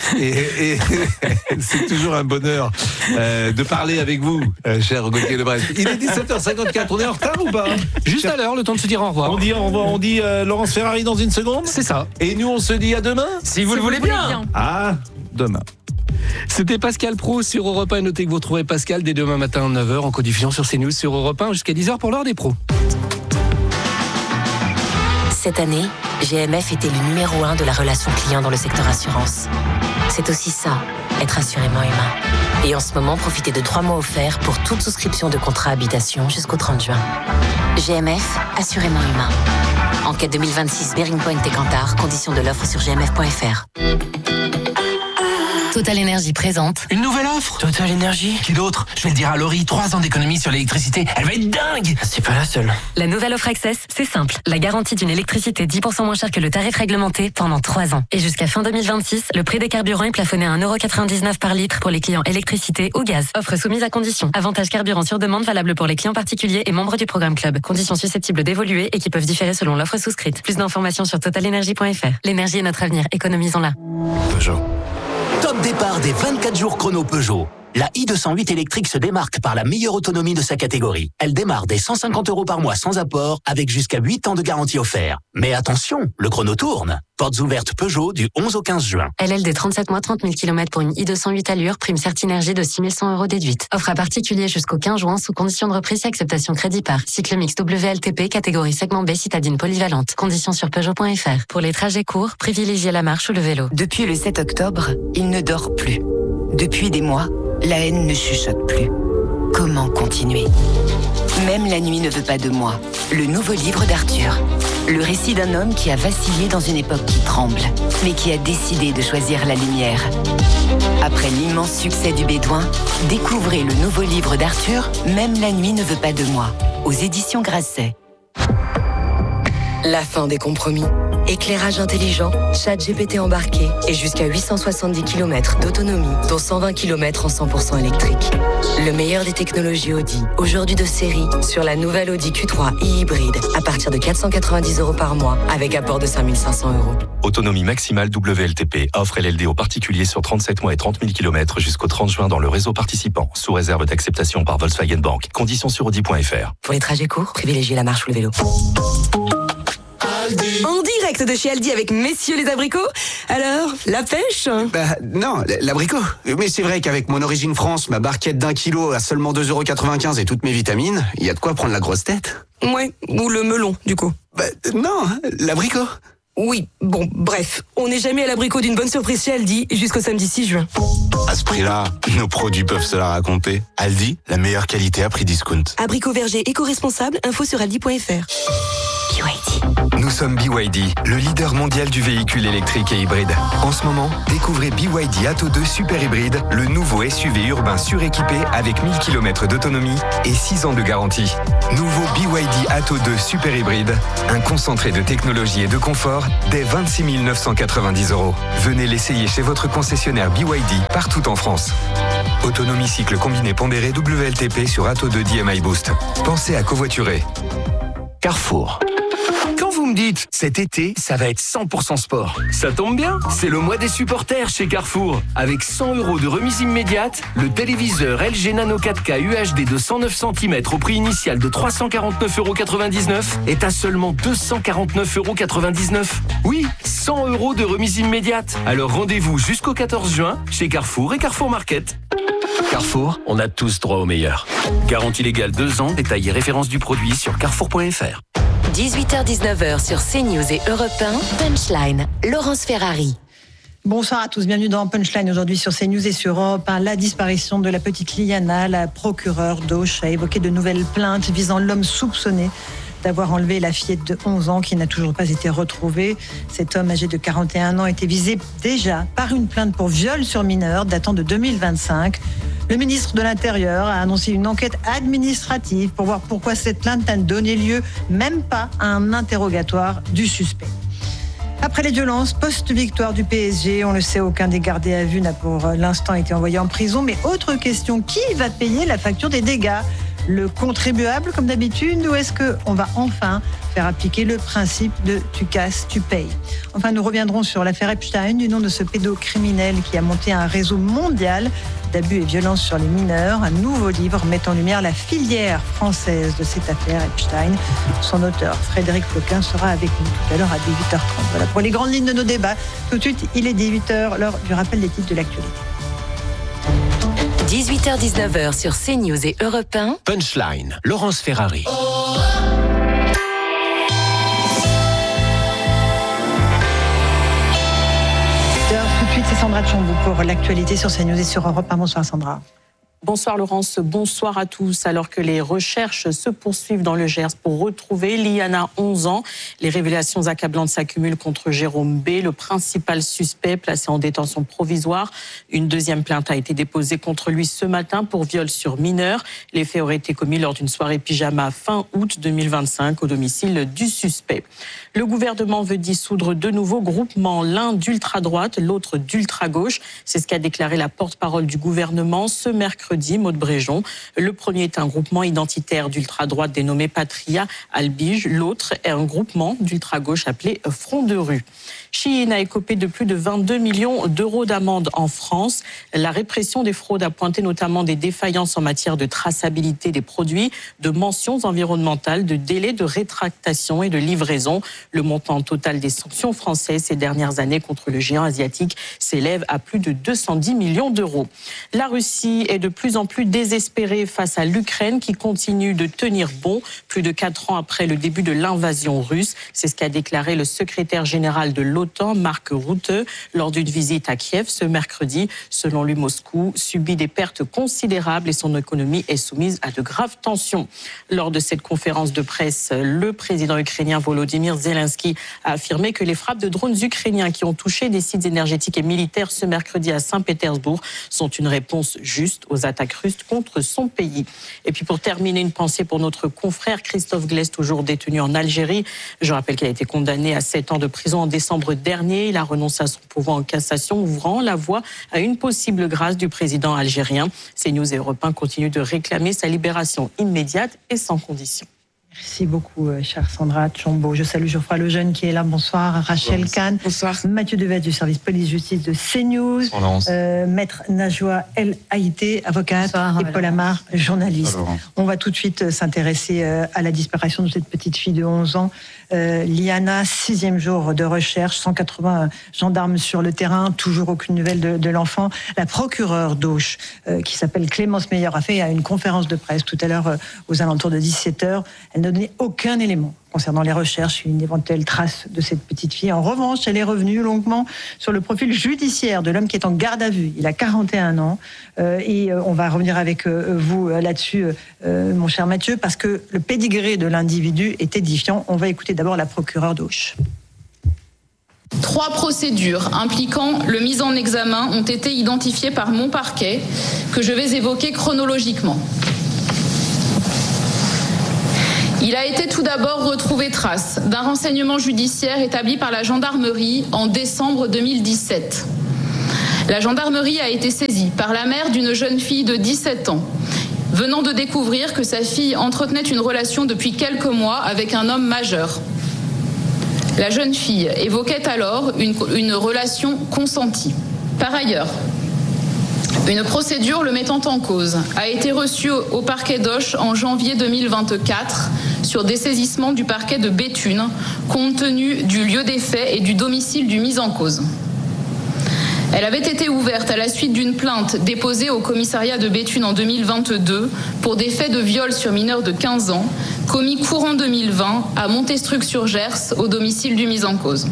Et c'est toujours un bonheur de parler avec vous, cher Gauthier Lebret. Il est 17h54, on est en retard ou pas?
Juste à l'heure, le temps de se dire au revoir.
On dit au revoir, on dit Laurence Ferrari dans une seconde.
C'est ça.
Et nous, on se dit à demain,
si vous le voulez bien.
Ah, demain.
C'était Pascal Praud sur Europe 1. Notez que vous retrouverez Pascal dès demain matin à 9h en codiffusion sur CNews sur Europe 1 jusqu'à 10h pour l'heure des pros.
Cette année, GMF était le numéro 1 de la relation client dans le secteur assurance. C'est aussi ça, être assurément humain. Et en ce moment, profitez de 3 mois offerts pour toute souscription de contrat habitation jusqu'au 30 juin. GMF, assurément humain. Enquête 2026 Bearing Point et Kantar, conditions de l'offre sur gmf.fr. Total Énergie présente
une nouvelle offre. Total Énergie. Qui d'autre? Je vais le dire à Laurie, 3 ans d'économie sur l'électricité. Elle va être dingue. C'est pas la seule.
La nouvelle offre Access, c'est simple. La garantie d'une électricité 10% moins chère que le tarif réglementé pendant 3 ans. Et jusqu'à fin 2026, le prix des carburants est plafonné à 1,99€ par litre pour les clients électricité ou gaz. Offre soumise à conditions. Avantage carburant sur demande valable pour les clients particuliers et membres du programme Club. Conditions susceptibles d'évoluer et qui peuvent différer selon l'offre souscrite. Plus d'informations sur totalenergie.fr. L'énergie est notre avenir. Économisons-la.
Peugeot.
Top départ des 24 jours chrono Peugeot. La i208 électrique se démarque par la meilleure autonomie de sa catégorie. Elle démarre dès 150€ par mois sans apport, avec jusqu'à 8 ans de garantie offerte. Mais attention, le chrono tourne. Portes ouvertes Peugeot du 11 au 15 juin.
LLD 37 mois, 30 000 km pour une i208 allure, prime Certinergie de 6 100€ déduite. Offre à particulier jusqu'au 15 juin sous condition de reprise et acceptation crédit par. Cycle mix WLTP, catégorie segment B, citadine polyvalente. Conditions sur Peugeot.fr. Pour les trajets courts, privilégiez la marche ou le vélo.
Depuis le 7 octobre, il ne dort plus. Depuis des mois, la haine ne chuchote plus. Comment continuer? Même la nuit ne veut pas de moi. Le nouveau livre d'Arthur. Le récit d'un homme qui a vacillé dans une époque qui tremble, mais qui a décidé de choisir la lumière. Après l'immense succès du Bédouin, découvrez le nouveau livre d'Arthur, Même la nuit ne veut pas de moi, aux éditions Grasset.
La fin des compromis. Éclairage intelligent, ChatGPT embarqué et jusqu'à 870 km d'autonomie, dont 120 km en 100% électrique. Le meilleur des technologies Audi, aujourd'hui de série, sur la nouvelle Audi Q3 e-hybride, à partir de 490 € par mois, avec apport de 5 500 €.
Autonomie maximale WLTP, offre LLD aux particuliers sur 37 mois et 30 000 km jusqu'au 30 juin dans le réseau participant, sous réserve d'acceptation par Volkswagen Bank. Conditions sur Audi.fr.
Pour les trajets courts, privilégiez la marche ou le vélo.
En direct de chez Aldi avec messieurs les abricots. Alors, la pêche ?
Non, l'abricot. Mais c'est vrai qu'avec mon origine France, ma barquette d'1 kilo à seulement 2,95 € et toutes mes vitamines, il y a de quoi prendre la grosse tête.
Ouais, ou le melon, du coup.
Non, l'abricot.
Oui, bon, bref, on n'est jamais à l'abricot d'une bonne surprise chez Aldi jusqu'au samedi 6 juin.
À ce prix-là, nos produits peuvent se la raconter. Aldi, la meilleure qualité à prix discount.
Abricot verger éco-responsable, info sur aldi.fr.
Nous sommes BYD, le leader mondial du véhicule électrique et hybride. En ce moment, découvrez BYD Atto 2 Super Hybride, le nouveau SUV urbain suréquipé avec 1000 km d'autonomie et 6 ans de garantie. Nouveau BYD Atto 2 Super Hybride, un concentré de technologie et de confort dès 26 990 €. Venez l'essayer chez votre concessionnaire BYD partout en France. Autonomie cycle combiné pondéré WLTP sur Atto 2 DMI Boost. Pensez à covoiturer.
Carrefour. Quand vous me dites, cet été, ça va être 100% sport, ça tombe bien, c'est le mois des supporters chez Carrefour. Avec 100 € de remise immédiate, le téléviseur LG Nano 4K UHD de 109 cm au prix initial de 349,99 € est à seulement 249,99 €. Oui, 100 € de remise immédiate. Alors rendez-vous jusqu'au 14 juin chez Carrefour et Carrefour Market. Carrefour, on a tous droit au meilleur. Garantie légale 2 ans, détail et référence du produit sur carrefour.fr.
18h-19h sur CNews et Europe 1, Punchline, Laurence Ferrari.
Bonsoir à tous, bienvenue dans Punchline aujourd'hui sur CNews et sur Europe 1. La disparition de la petite Liana, la procureure d'Auch a évoqué de nouvelles plaintes visant l'homme soupçonné d'avoir enlevé la fillette de 11 ans qui n'a toujours pas été retrouvée. Cet homme âgé de 41 ans était visé déjà par une plainte pour viol sur mineur datant de 2025. Le ministre de l'Intérieur a annoncé une enquête administrative pour voir pourquoi cette plainte n'a donné lieu même pas à un interrogatoire du suspect. Après les violences post-victoire du PSG, on le sait, aucun des gardés à vue n'a pour l'instant été envoyé en prison. Mais autre question, qui va payer la facture des dégâts ? Le contribuable comme d'habitude, ou est-ce qu'on va enfin faire appliquer le principe de tu casses, tu payes ? Enfin, nous reviendrons sur l'affaire Epstein, du nom de ce pédocriminel qui a monté un réseau mondial d'abus et violences sur les mineurs. Un nouveau livre met en lumière la filière française de cette affaire Epstein. Son auteur, Frédéric Floquin, sera avec nous tout à l'heure à 18h30. Voilà pour les grandes lignes de nos débats. Tout de suite, il est 18h, l'heure du rappel des titres de l'actualité.
18h-19h sur CNews et Europe 1.
Punchline, Laurence Ferrari.
Tout de suite, c'est Sandra Tchambou pour l'actualité sur CNews et sur Europe 1. Bonsoir Sandra.
Bonsoir Laurence, bonsoir à tous. Alors que les recherches se poursuivent dans le Gers pour retrouver Liana, 11 ans, les révélations accablantes s'accumulent contre Jérôme B, le principal suspect placé en détention provisoire. Une deuxième plainte a été déposée contre lui ce matin pour viol sur mineur. Les faits auraient été commis lors d'une soirée pyjama fin août 2025 au domicile du suspect. Le gouvernement veut dissoudre deux nouveaux groupements, l'un d'ultra-droite, l'autre d'ultra-gauche. C'est ce qu'a déclaré la porte-parole du gouvernement ce mercredi, Maud Bréjon. Le premier est un groupement identitaire d'ultra-droite dénommé Patria Albige. L'autre est un groupement d'ultra-gauche appelé Front de rue. Shein a écopé de plus de 22 millions d'euros d'amende en France. La répression des fraudes a pointé notamment des défaillances en matière de traçabilité des produits, de mentions environnementales, de délais de rétractation et de livraison. Le montant total des sanctions françaises ces dernières années contre le géant asiatique s'élève à plus de 210 millions d'euros. La Russie est de plus en plus désespérée face à l'Ukraine qui continue de tenir bon plus de 4 ans après le début de l'invasion russe. C'est ce qu'a déclaré le secrétaire général de l'OTAN, Mark Rutte, lors d'une visite à Kiev ce mercredi. Selon lui, Moscou subit des pertes considérables et son économie est soumise à de graves tensions. Lors de cette conférence de presse, le président ukrainien Volodymyr Zelensky a affirmé que les frappes de drones ukrainiens qui ont touché des sites énergétiques et militaires ce mercredi à Saint-Pétersbourg sont une réponse juste aux attaques russes contre son pays. Et puis pour terminer, une pensée pour notre confrère Christophe Glaise, toujours détenu en Algérie. Je rappelle qu'il a été condamné à 7 ans de prison en décembre dernier. Il a renoncé à son pouvoir en cassation, ouvrant la voie à une possible grâce du président algérien. CNews et Europe 1 continuent de réclamer sa libération immédiate et sans condition.
Merci beaucoup, chère Sandra Tchombo. Je salue Geoffroy Lejeune qui est là. Bonsoir. Rachel Kahn.
Bonsoir.
Mathieu Devez du service police-justice de CNews. Maître Najwa El Haïté, avocate. Bonsoir, et Paul Amar, journaliste. On va tout de suite s'intéresser à la disparition de cette petite fille de 11 ans. Liana, 6e jour de recherche, 180 gendarmes sur le terrain, toujours aucune nouvelle de l'enfant. La procureure d'Auch, qui s'appelle Clémence Meyer, a fait une conférence de presse tout à l'heure aux alentours de 17h. Elle n'a donné aucun élément concernant les recherches, une éventuelle trace de cette petite fille. En revanche, elle est revenue longuement sur le profil judiciaire de l'homme qui est en garde à vue. Il a 41 ans et on va revenir avec vous là-dessus, mon cher Mathieu, parce que le pédigré de l'individu est édifiant. On va écouter d'abord la procureure d'Auch.
3 procédures impliquant le mis en examen ont été identifiées par mon parquet, que je vais évoquer chronologiquement. Il a été tout d'abord retrouvé trace d'un renseignement judiciaire établi par la gendarmerie en décembre 2017. La gendarmerie a été saisie par la mère d'une jeune fille de 17 ans, venant de découvrir que sa fille entretenait une relation depuis quelques mois avec un homme majeur. La jeune fille évoquait alors une relation consentie. Par ailleurs, une procédure le mettant en cause a été reçue au parquet d'Auch en janvier 2024 sur dessaisissement du parquet de Béthune, compte tenu du lieu des faits et du domicile du mis en cause. Elle avait été ouverte à la suite d'une plainte déposée au commissariat de Béthune en 2022 pour des faits de viol sur mineur de 15 ans, commis courant 2020 à Montestruc-sur-Gers, au domicile du mis en cause.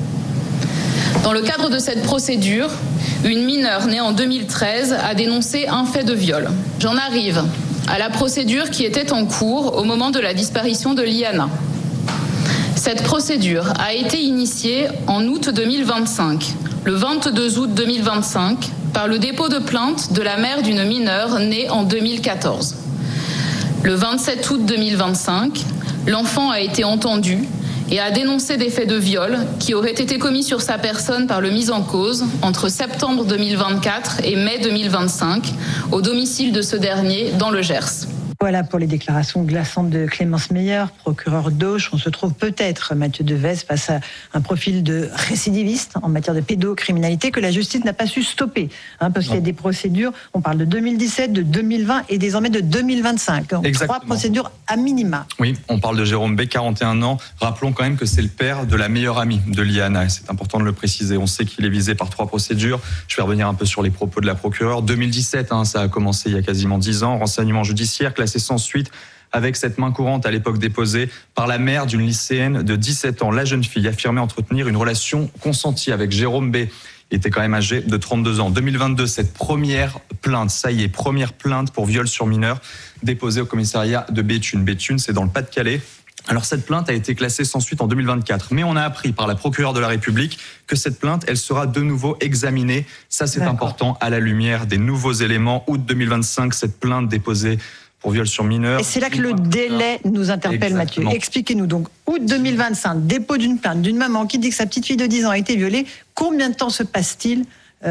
Dans le cadre de cette procédure, une mineure née en 2013 a dénoncé un fait de viol. J'en arrive à la procédure qui était en cours au moment de la disparition de Liana. Cette procédure a été initiée en août 2025, le 22 août 2025, par le dépôt de plainte de la mère d'une mineure née en 2014. Le 27 août 2025, l'enfant a été entendu et a dénoncé des faits de viol qui auraient été commis sur sa personne par le mis en cause entre septembre 2024 et mai 2025 au domicile de ce dernier dans le Gers.
Voilà pour les déclarations glaçantes de Clémence Meyer, procureure d'Auch. On se trouve peut-être, Mathieu Devez, face à un profil de récidiviste en matière de pédocriminalité que la justice n'a pas su stopper. Parce qu'il y a des procédures, on parle de 2017, de 2020 et désormais de 2025. Donc, 3 procédures à minima.
Oui, on parle de Jérôme B, 41 ans. Rappelons quand même que c'est le père de la meilleure amie de Liana. C'est important de le préciser. On sait qu'il est visé par 3 procédures. Je vais revenir un peu sur les propos de la procureure. 2017, ça a commencé il y a quasiment 10 ans. Renseignement judiciaire classé sans suite avec cette main courante à l'époque déposée par la mère d'une lycéenne de 17 ans. La jeune fille affirmait entretenir une relation consentie avec Jérôme B. Il était quand même âgé de 32 ans. 2022, cette première plainte, ça y est, première plainte pour viol sur mineur déposée au commissariat de Béthune. Béthune, c'est dans le Pas-de-Calais. Alors cette plainte a été classée sans suite en 2024, mais on a appris par la procureure de la République que cette plainte, elle sera de nouveau examinée. Ça, c'est important à la lumière des nouveaux éléments. Août 2025, cette plainte déposée pour viol sur mineur.
Et c'est là que le délai nous interpelle, Mathieu. Expliquez-nous donc, août 2025, dépôt d'une plainte d'une maman qui dit que sa petite fille de 10 ans a été violée. Combien de temps se passe-t-il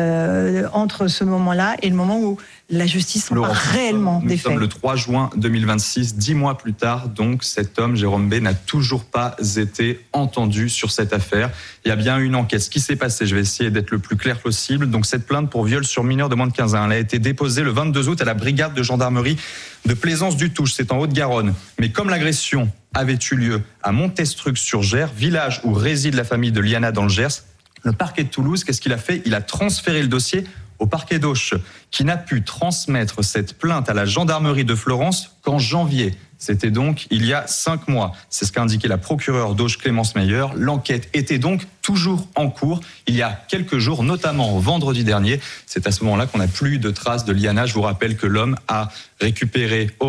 entre ce moment-là et le moment où la justice s'empare réellement des faits?
Nous sommes le 3 juin 2026, 10 mois plus tard, donc cet homme, Jérôme B, n'a toujours pas été entendu sur cette affaire. Il y a bien une enquête. Ce qui s'est passé, je vais essayer d'être le plus clair possible. Donc cette plainte pour viol sur mineur de moins de 15 ans, elle a été déposée le 22 août à la brigade de gendarmerie de Plaisance-du-Touche, c'est en Haute-Garonne. Mais comme l'agression avait eu lieu à Montestruc-sur-Gers, village où réside la famille de Liana dans le Gers, le parquet de Toulouse, qu'est-ce qu'il a fait? Il a transféré le dossier au parquet d'Auch, qui n'a pu transmettre cette plainte à la gendarmerie de Florence qu'en janvier. C'était donc il y a 5 mois. C'est ce qu'a indiqué la procureure d'Auch, Clémence Meyer. L'enquête était donc toujours en cours il y a quelques jours, notamment vendredi dernier. C'est à ce moment-là qu'on n'a plus de traces de Liana. Je vous rappelle que l'homme a récupéré au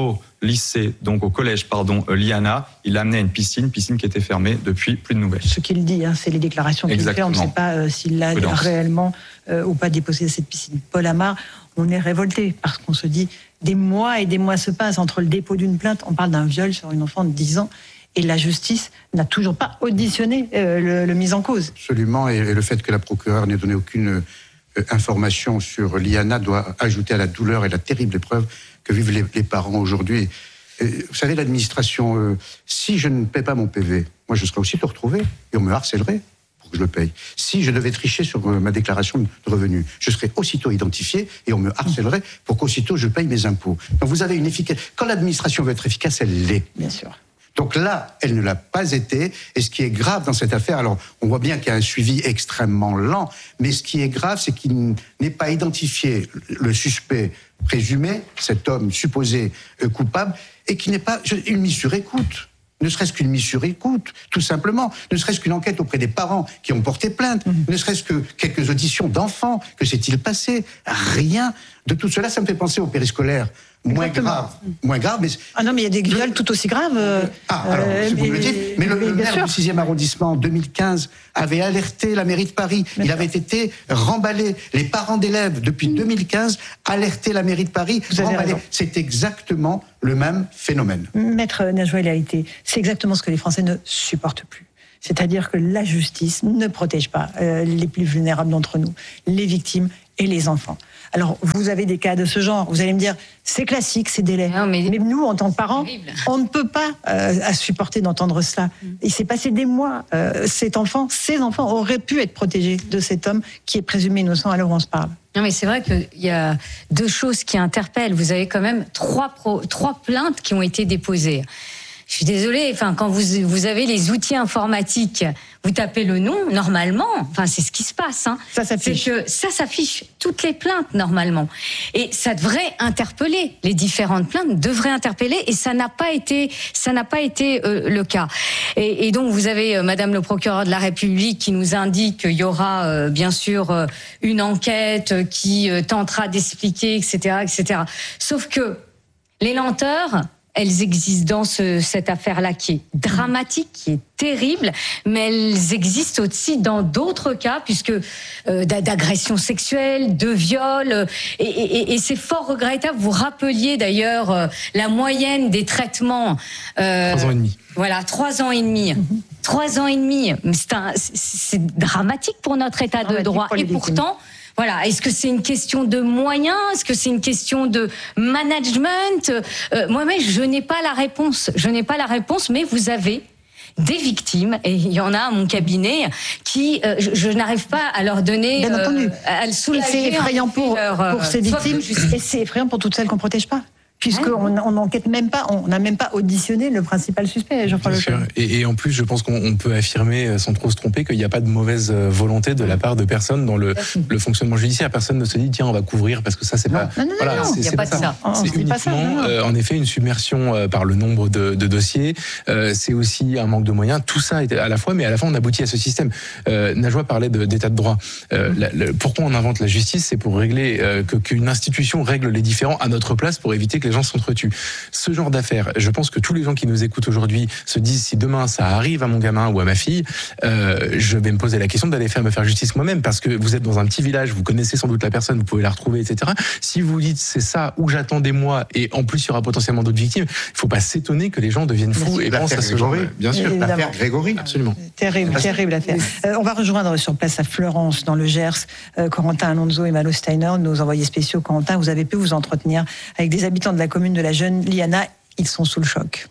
lycée, donc au collège, Liana. Il l'a amené à une piscine qui était fermée depuis, plus de nouvelles.
Ce qu'il dit, c'est les déclarations qu'il fait. On ne sait pas s'il l'a réellement ou pas déposé cette piscine. Paul Amar, on est révolté parce qu'on se dit des mois et des mois se passent entre le dépôt d'une plainte. On parle d'un viol sur une enfant de 10 ans. Et la justice n'a toujours pas auditionné le mis en cause.
Absolument, et le fait que la procureure n'ait donné aucune information sur Liana doit ajouter à la douleur et la terrible épreuve que vivent les parents aujourd'hui. Vous savez, l'administration, si je ne paie pas mon PV, moi je serai aussitôt retrouvé et on me harcèlerait pour que je le paye. Si je devais tricher sur ma déclaration de revenus, je serais aussitôt identifié et on me harcèlerait pour qu'aussitôt je paye mes impôts. Donc vous avez une efficacité. Quand l'administration veut être efficace, elle l'est.
Bien sûr.
Donc là, elle ne l'a pas été. Et ce qui est grave dans cette affaire, alors on voit bien qu'il y a un suivi extrêmement lent, mais ce qui est grave, c'est qu'il n'ait pas identifié le suspect présumé, cet homme supposé coupable, et qu'il n'ait pas une mise sur écoute. Ne serait-ce qu'une mise sur écoute, tout simplement. Ne serait-ce qu'une enquête auprès des parents qui ont porté plainte. Ne serait-ce que quelques auditions d'enfants. Que s'est-il passé? Rien de tout cela. Ça me fait penser au périscolaire. Moins grave, mais...
Ah non, mais il y a des viols tout aussi graves.
Alors, si vous me le dites, mais le maire du 6e arrondissement, en 2015, avait alerté la mairie de Paris. Il avait été remballé. Les parents d'élèves, depuis 2015, alertaient la mairie de Paris. C'est exactement le même phénomène.
Maître Najwa El Haïty, c'est exactement ce que les Français ne supportent plus. C'est-à-dire que la justice ne protège pas les plus vulnérables d'entre nous, les victimes et les enfants. Alors, vous avez des cas de ce genre. Vous allez me dire, c'est classique, c'est délai. Mais nous, en tant que parents, on ne peut pas supporter d'entendre cela. Il s'est passé des mois. Ces enfants auraient pu être protégés de cet homme qui est présumé innocent à l'heure où on se parle.
Non, mais c'est vrai qu'il y a deux choses qui interpellent. Vous avez quand même trois plaintes qui ont été déposées. Je suis désolée, quand vous avez les outils informatiques, vous tapez le nom, normalement, c'est ce qui se passe.
Ça s'affiche.
C'est que ça s'affiche, toutes les plaintes, normalement. Et ça devrait interpeller, les différentes plaintes devraient interpeller, et ça n'a pas été le cas. Et donc, vous avez Madame le procureur de la République qui nous indique qu'il y aura, bien sûr, une enquête qui tentera d'expliquer, etc., etc. Sauf que les lenteurs, elles existent dans cette affaire-là qui est dramatique, qui est terrible, mais elles existent aussi dans d'autres cas, puisque d'agression sexuelle, de viol, et c'est fort regrettable. Vous rappeliez d'ailleurs la moyenne des traitements.
3 ans et demi.
Voilà, 3 ans et demi. 3 ans et demi. C'est dramatique pour notre état de droit. Et pourtant... Voilà. Est-ce que c'est une question de moyens? Est-ce que c'est une question de management? Moi-même, je n'ai pas la réponse. Mais vous avez des victimes, et il y en a à mon cabinet, qui, je n'arrive pas à leur donner...
Bien entendu.
À le soulager.
C'est effrayant pour ces victimes, et c'est effrayant pour toutes celles qu'on ne protège pas. Puisqu'on n'enquête même pas, on n'a même pas auditionné le principal suspect, Jean-Paul Leclerc.
Et en plus, je pense qu'on peut affirmer, sans trop se tromper, qu'il n'y a pas de mauvaise volonté de la part de personne dans le fonctionnement judiciaire. Personne ne se dit, tiens, on va couvrir, parce que ça, c'est pas...
Non, il n'y a pas de ça.
C'est uniquement, en effet, une submersion par le nombre de dossiers. C'est aussi un manque de moyens. Tout ça est à la fois, mais à la fin, on aboutit à ce système. Najwa parlait d'état de droit. Pourquoi on invente la justice? C'est pour régler, qu'une institution règle les différends à notre place, pour éviter que les gens s'entretuent. Ce genre d'affaires, je pense que tous les gens qui nous écoutent aujourd'hui se disent, si demain ça arrive à mon gamin ou à ma fille, je vais me poser la question d'aller me faire justice moi-même, parce que vous êtes dans un petit village, vous connaissez sans doute la personne, vous pouvez la retrouver, etc. Si vous dites, c'est ça, où j'attends des mois, et en plus il y aura potentiellement d'autres victimes, il ne faut pas s'étonner que les gens deviennent fous et pensent à ce genre. Bien sûr,
l'affaire Grégory.
Absolument.
Terrible affaire. On va rejoindre sur place à Fleurance, dans le Gers, Corentin Alonso et Malo Steiner, nos envoyés spéciaux. Corentin, vous avez pu vous entretenir avec des habitants de la commune de la jeune Liana. Ils sont sous le choc.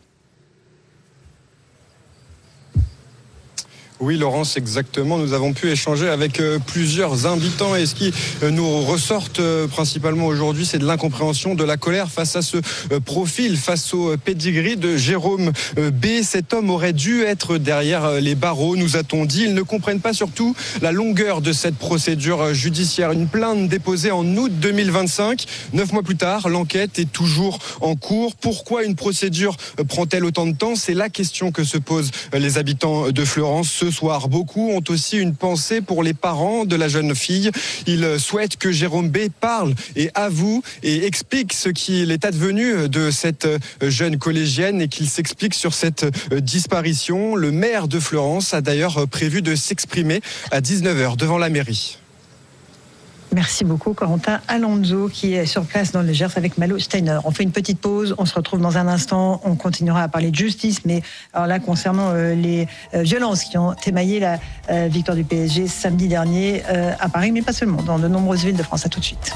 Oui, Laurence, exactement. Nous avons pu échanger avec plusieurs habitants, et ce qui nous ressortent principalement aujourd'hui, c'est de l'incompréhension, de la colère face à ce profil, face au pedigree de Jérôme B. Cet homme aurait dû être derrière les barreaux, nous a-t-on dit. Ils ne comprennent pas surtout la longueur de cette procédure judiciaire. Une plainte déposée en août 2025. 9 mois plus tard, l'enquête est toujours en cours. Pourquoi une procédure prend-elle autant de temps? C'est la question que se posent les habitants de Fleurance. Ce soir. Beaucoup ont aussi une pensée pour les parents de la jeune fille. Ils souhaitent que Jérôme B parle et avoue et explique ce qu'il est advenu de cette jeune collégienne et qu'il s'explique sur cette disparition. Le maire de Fleurance a d'ailleurs prévu de s'exprimer à 19h devant la mairie.
Merci beaucoup Corentin Alonso qui est sur place dans le Gers avec Malo Steiner. On fait une petite pause, on se retrouve dans un instant, on continuera à parler de justice, mais alors là concernant les violences qui ont émaillé la victoire du PSG samedi dernier à Paris, mais pas seulement, dans de nombreuses villes de France. À tout de suite.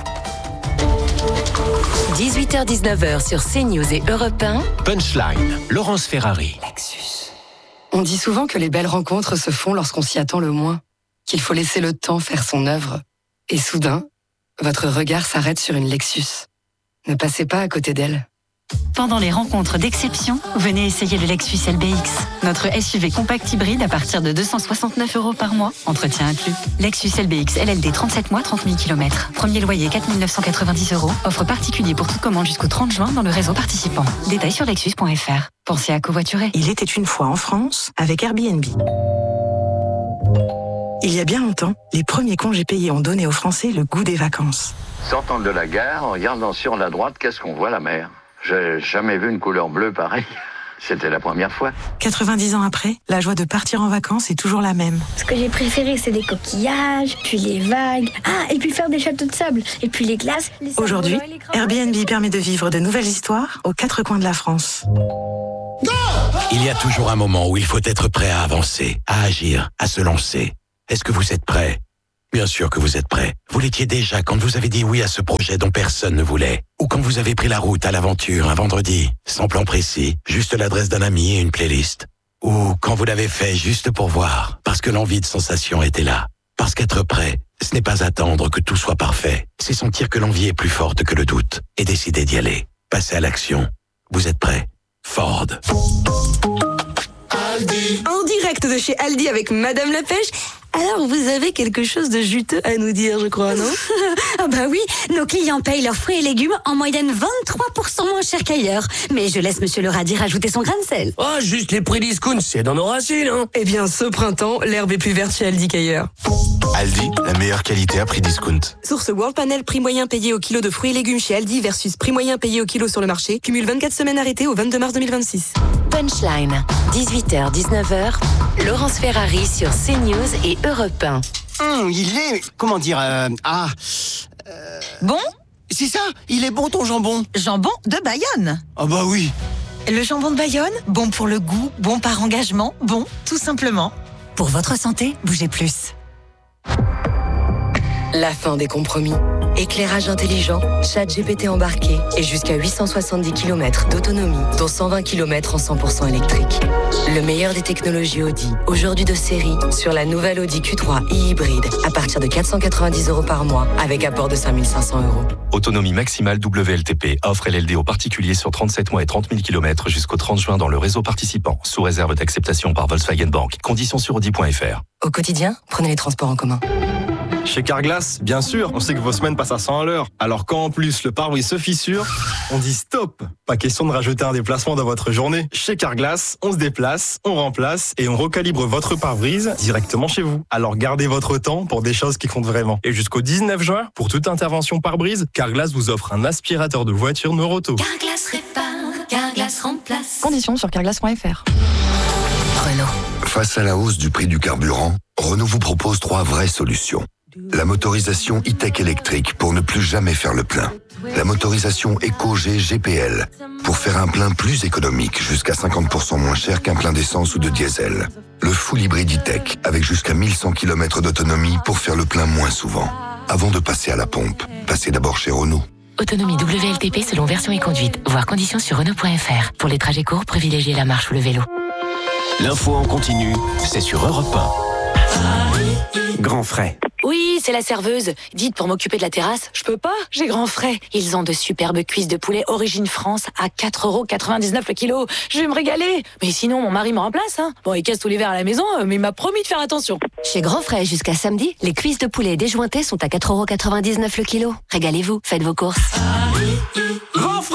18h-19h sur CNews et Europe 1.
Punchline, Laurence Ferrari.
Lexus. On dit souvent que les belles rencontres se font lorsqu'on s'y attend le moins, qu'il faut laisser le temps faire son œuvre. Et soudain, votre regard s'arrête sur une Lexus. Ne passez pas à côté d'elle.
Pendant les rencontres d'exception, venez essayer le Lexus LBX. Notre SUV compact hybride à partir de 269 € par mois. Entretien inclus. Lexus LBX LLD 37 mois, 30 000 km. Premier loyer 4 990 €. Offre particulier pour toute commande jusqu'au 30 juin dans le réseau participant. Détails sur lexus.fr. Pensez à covoiturer.
Il était une fois en France avec Airbnb. Il y a bien longtemps, les premiers congés payés ont donné aux Français le goût des vacances.
Sortant de la gare, en regardant sur la droite, qu'est-ce qu'on voit? La mer. J'ai jamais vu une couleur bleue pareille. C'était la première fois.
90 ans après, la joie de partir en vacances est toujours la même.
Ce que j'ai préféré, c'est les coquillages, puis les vagues. Ah, et puis faire des châteaux de sable. Et puis les glaces.
Aujourd'hui, Airbnb permet de vivre de nouvelles histoires aux 4 coins de la France.
Il y a toujours un moment où il faut être prêt à avancer, à agir, à se lancer. Est-ce que vous êtes prêt? Bien sûr que vous êtes prêt. Vous l'étiez déjà quand vous avez dit oui à ce projet dont personne ne voulait. Ou quand vous avez pris la route à l'aventure un vendredi, sans plan précis, juste l'adresse d'un ami et une playlist. Ou quand vous l'avez fait juste pour voir, parce que l'envie de sensation était là. Parce qu'être prêt, ce n'est pas attendre que tout soit parfait. C'est sentir que l'envie est plus forte que le doute et décider d'y aller. Passer à l'action. Vous êtes prêt? Ford.
Aldi. En direct de chez Aldi avec Madame la Pêche. Alors, vous avez quelque chose de juteux à nous dire, je crois, non?
Ah bah oui, nos clients payent leurs fruits et légumes en moyenne 23% moins cher qu'ailleurs. Mais je laisse Monsieur le radis rajouter son grain de sel.
Oh, juste les prix discount, c'est dans nos racines, hein.
Eh bien, ce printemps, l'herbe est plus verte chez Aldi qu'ailleurs.
Aldi, la meilleure qualité à prix discount.
Source World Panel, prix moyen payé au kilo de fruits et légumes chez Aldi versus prix moyen payé au kilo sur le marché. Cumule 24 semaines arrêtées au 22 mars 2026.
Punchline, 18h-19h, Laurence Ferrari sur CNews et Europe 1.
Il est... comment dire...
Bon?
C'est ça, il est bon ton jambon.
Jambon de Bayonne.
Ah bah oui.
Le jambon de Bayonne, bon pour le goût, bon par engagement, bon tout simplement.
Pour votre santé, bougez plus.
La fin des compromis. Éclairage intelligent, chat GPT embarqué et jusqu'à 870 km d'autonomie, dont 120 km en 100% électrique. Le meilleur des technologies Audi, aujourd'hui de série, sur la nouvelle Audi Q3 e-hybride, à partir de 490 € par mois, avec apport de 5 500 €.
Autonomie maximale WLTP. Offre LLD aux particuliers sur 37 mois et 30 000 km jusqu'au 30 juin dans le réseau participant, sous réserve d'acceptation par Volkswagen Bank. Conditions sur Audi.fr.
Au quotidien, prenez les transports en commun.
Chez Carglass, bien sûr, on sait que vos semaines passent à 100 à l'heure. Alors quand en plus le pare-brise se fissure, on dit stop. Pas question de rajouter un déplacement dans votre journée. Chez Carglass, on se déplace, on remplace et on recalibre votre pare-brise directement chez vous. Alors gardez votre temps pour des choses qui comptent vraiment. Et jusqu'au 19 juin, pour toute intervention pare-brise, Carglass vous offre un aspirateur de voiture Neuroto.
Carglass répare, Carglass remplace.
Conditions sur carglass.fr.
Renault. Face à la hausse du prix du carburant, Renault vous propose 3 vraies solutions. La motorisation e-tech électrique pour ne plus jamais faire le plein. La motorisation Eco-G GPL pour faire un plein plus économique, jusqu'à 50% moins cher qu'un plein d'essence ou de diesel. Le full hybride e-tech avec jusqu'à 1100 km d'autonomie pour faire le plein moins souvent. Avant de passer à la pompe, passez d'abord chez Renault.
Autonomie WLTP selon version et conduite. Voir conditions sur Renault.fr. Pour les trajets courts, privilégiez la marche ou le vélo.
L'info en continu, c'est sur Europe 1. Grand frais.
Oui, c'est la serveuse. Dites, pour m'occuper de la terrasse, je peux pas, j'ai grand frais. Ils ont de superbes cuisses de poulet origine France à 4,99 € le kilo. Je vais me régaler. Mais sinon, mon mari me remplace, hein. Bon, il casse tous les verres à la maison, mais il m'a promis de faire attention.
Chez Grand Frais, jusqu'à samedi, les cuisses de poulet déjointées sont à 4,99 € le kilo. Régalez-vous, faites vos courses.
Grand frais!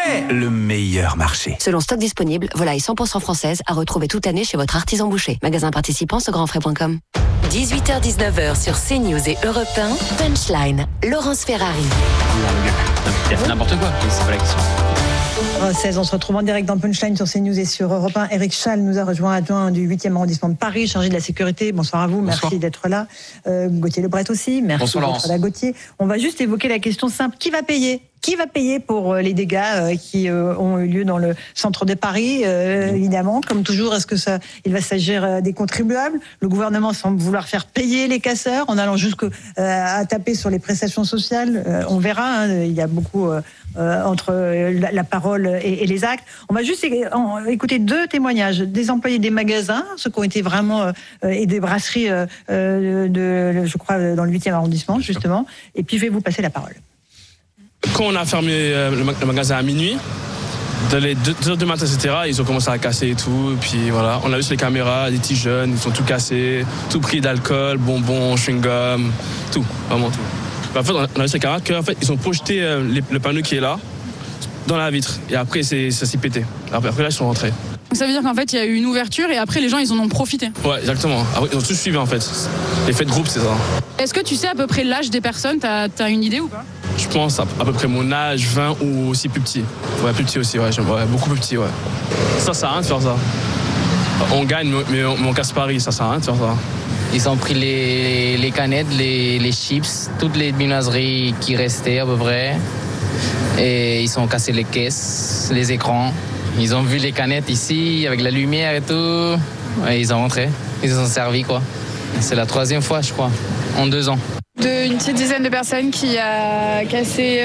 le meilleur marché.
Selon stock disponible, volaille 100% française à retrouver toute l'année chez votre artisan boucher. Magasin participant, segrandfrais.com.
18h-19h sur CNews et Europe 1, Punchline, Laurence Ferrari.
Il a fait n'importe quoi, c'est pas la question.
16, on se retrouve en direct dans Punchline sur CNews et sur Europe 1. Éric Schall nous a rejoint, adjoint du 8e arrondissement de Paris, chargé de la sécurité. Bonsoir à vous,
Bonsoir.
Merci d'être là. Gauthier Lebret aussi, merci
Bonsoir,
d'être là, Gauthier. On va juste évoquer la question simple, qui va payer ? Qui va payer pour les dégâts qui ont eu lieu dans le centre de Paris, évidemment, comme toujours, est-ce que il va s'agir des contribuables ? Le gouvernement semble vouloir faire payer les casseurs en allant jusqu'à taper sur les prestations sociales. On verra, il y a beaucoup entre la parole et les actes. On va juste écouter 2 témoignages des employés des magasins, ceux qui ont été vraiment et des brasseries je crois dans le 8e arrondissement justement. Et puis je vais vous passer la parole.
Quand on a fermé le magasin à minuit, dans les 2h du matin, etc., ils ont commencé à casser et tout. Et puis voilà, on a vu sur les caméras, des petits jeunes, ils sont tout cassés, tout pris d'alcool, bonbons, chewing-gum, tout, vraiment tout. En fait, on a vu sur les caméras qu'en fait, ils ont projeté le panneau qui est là, dans la vitre. Et après, ça s'est pété. Après là, ils sont rentrés.
Donc ça veut dire qu'en fait, il y a eu une ouverture et après, les gens, ils en ont profité.
Ouais, exactement. Après, ils ont tous suivi, en fait. L'effet de groupe, c'est ça.
Est-ce que tu sais à peu près l'âge des personnes ? T'as une idée ou pas ?
Je pense à peu près mon âge, 20 ou aussi plus petit. Ouais, plus petit aussi, ouais, beaucoup plus petit, ouais. Ça sert à rien de faire ça. On gagne, mais on casse Paris, ça sert à rien de faire ça.
Ils ont pris les canettes, les chips, toutes les viennoiseries qui restaient à peu près. Et ils ont cassé les caisses, les écrans. Ils ont vu les canettes ici, avec la lumière et tout. Et ils ont rentré, ils se sont servis, quoi. C'est la 3e fois, je crois, en 2 ans.
Une petite dizaine de personnes qui a cassé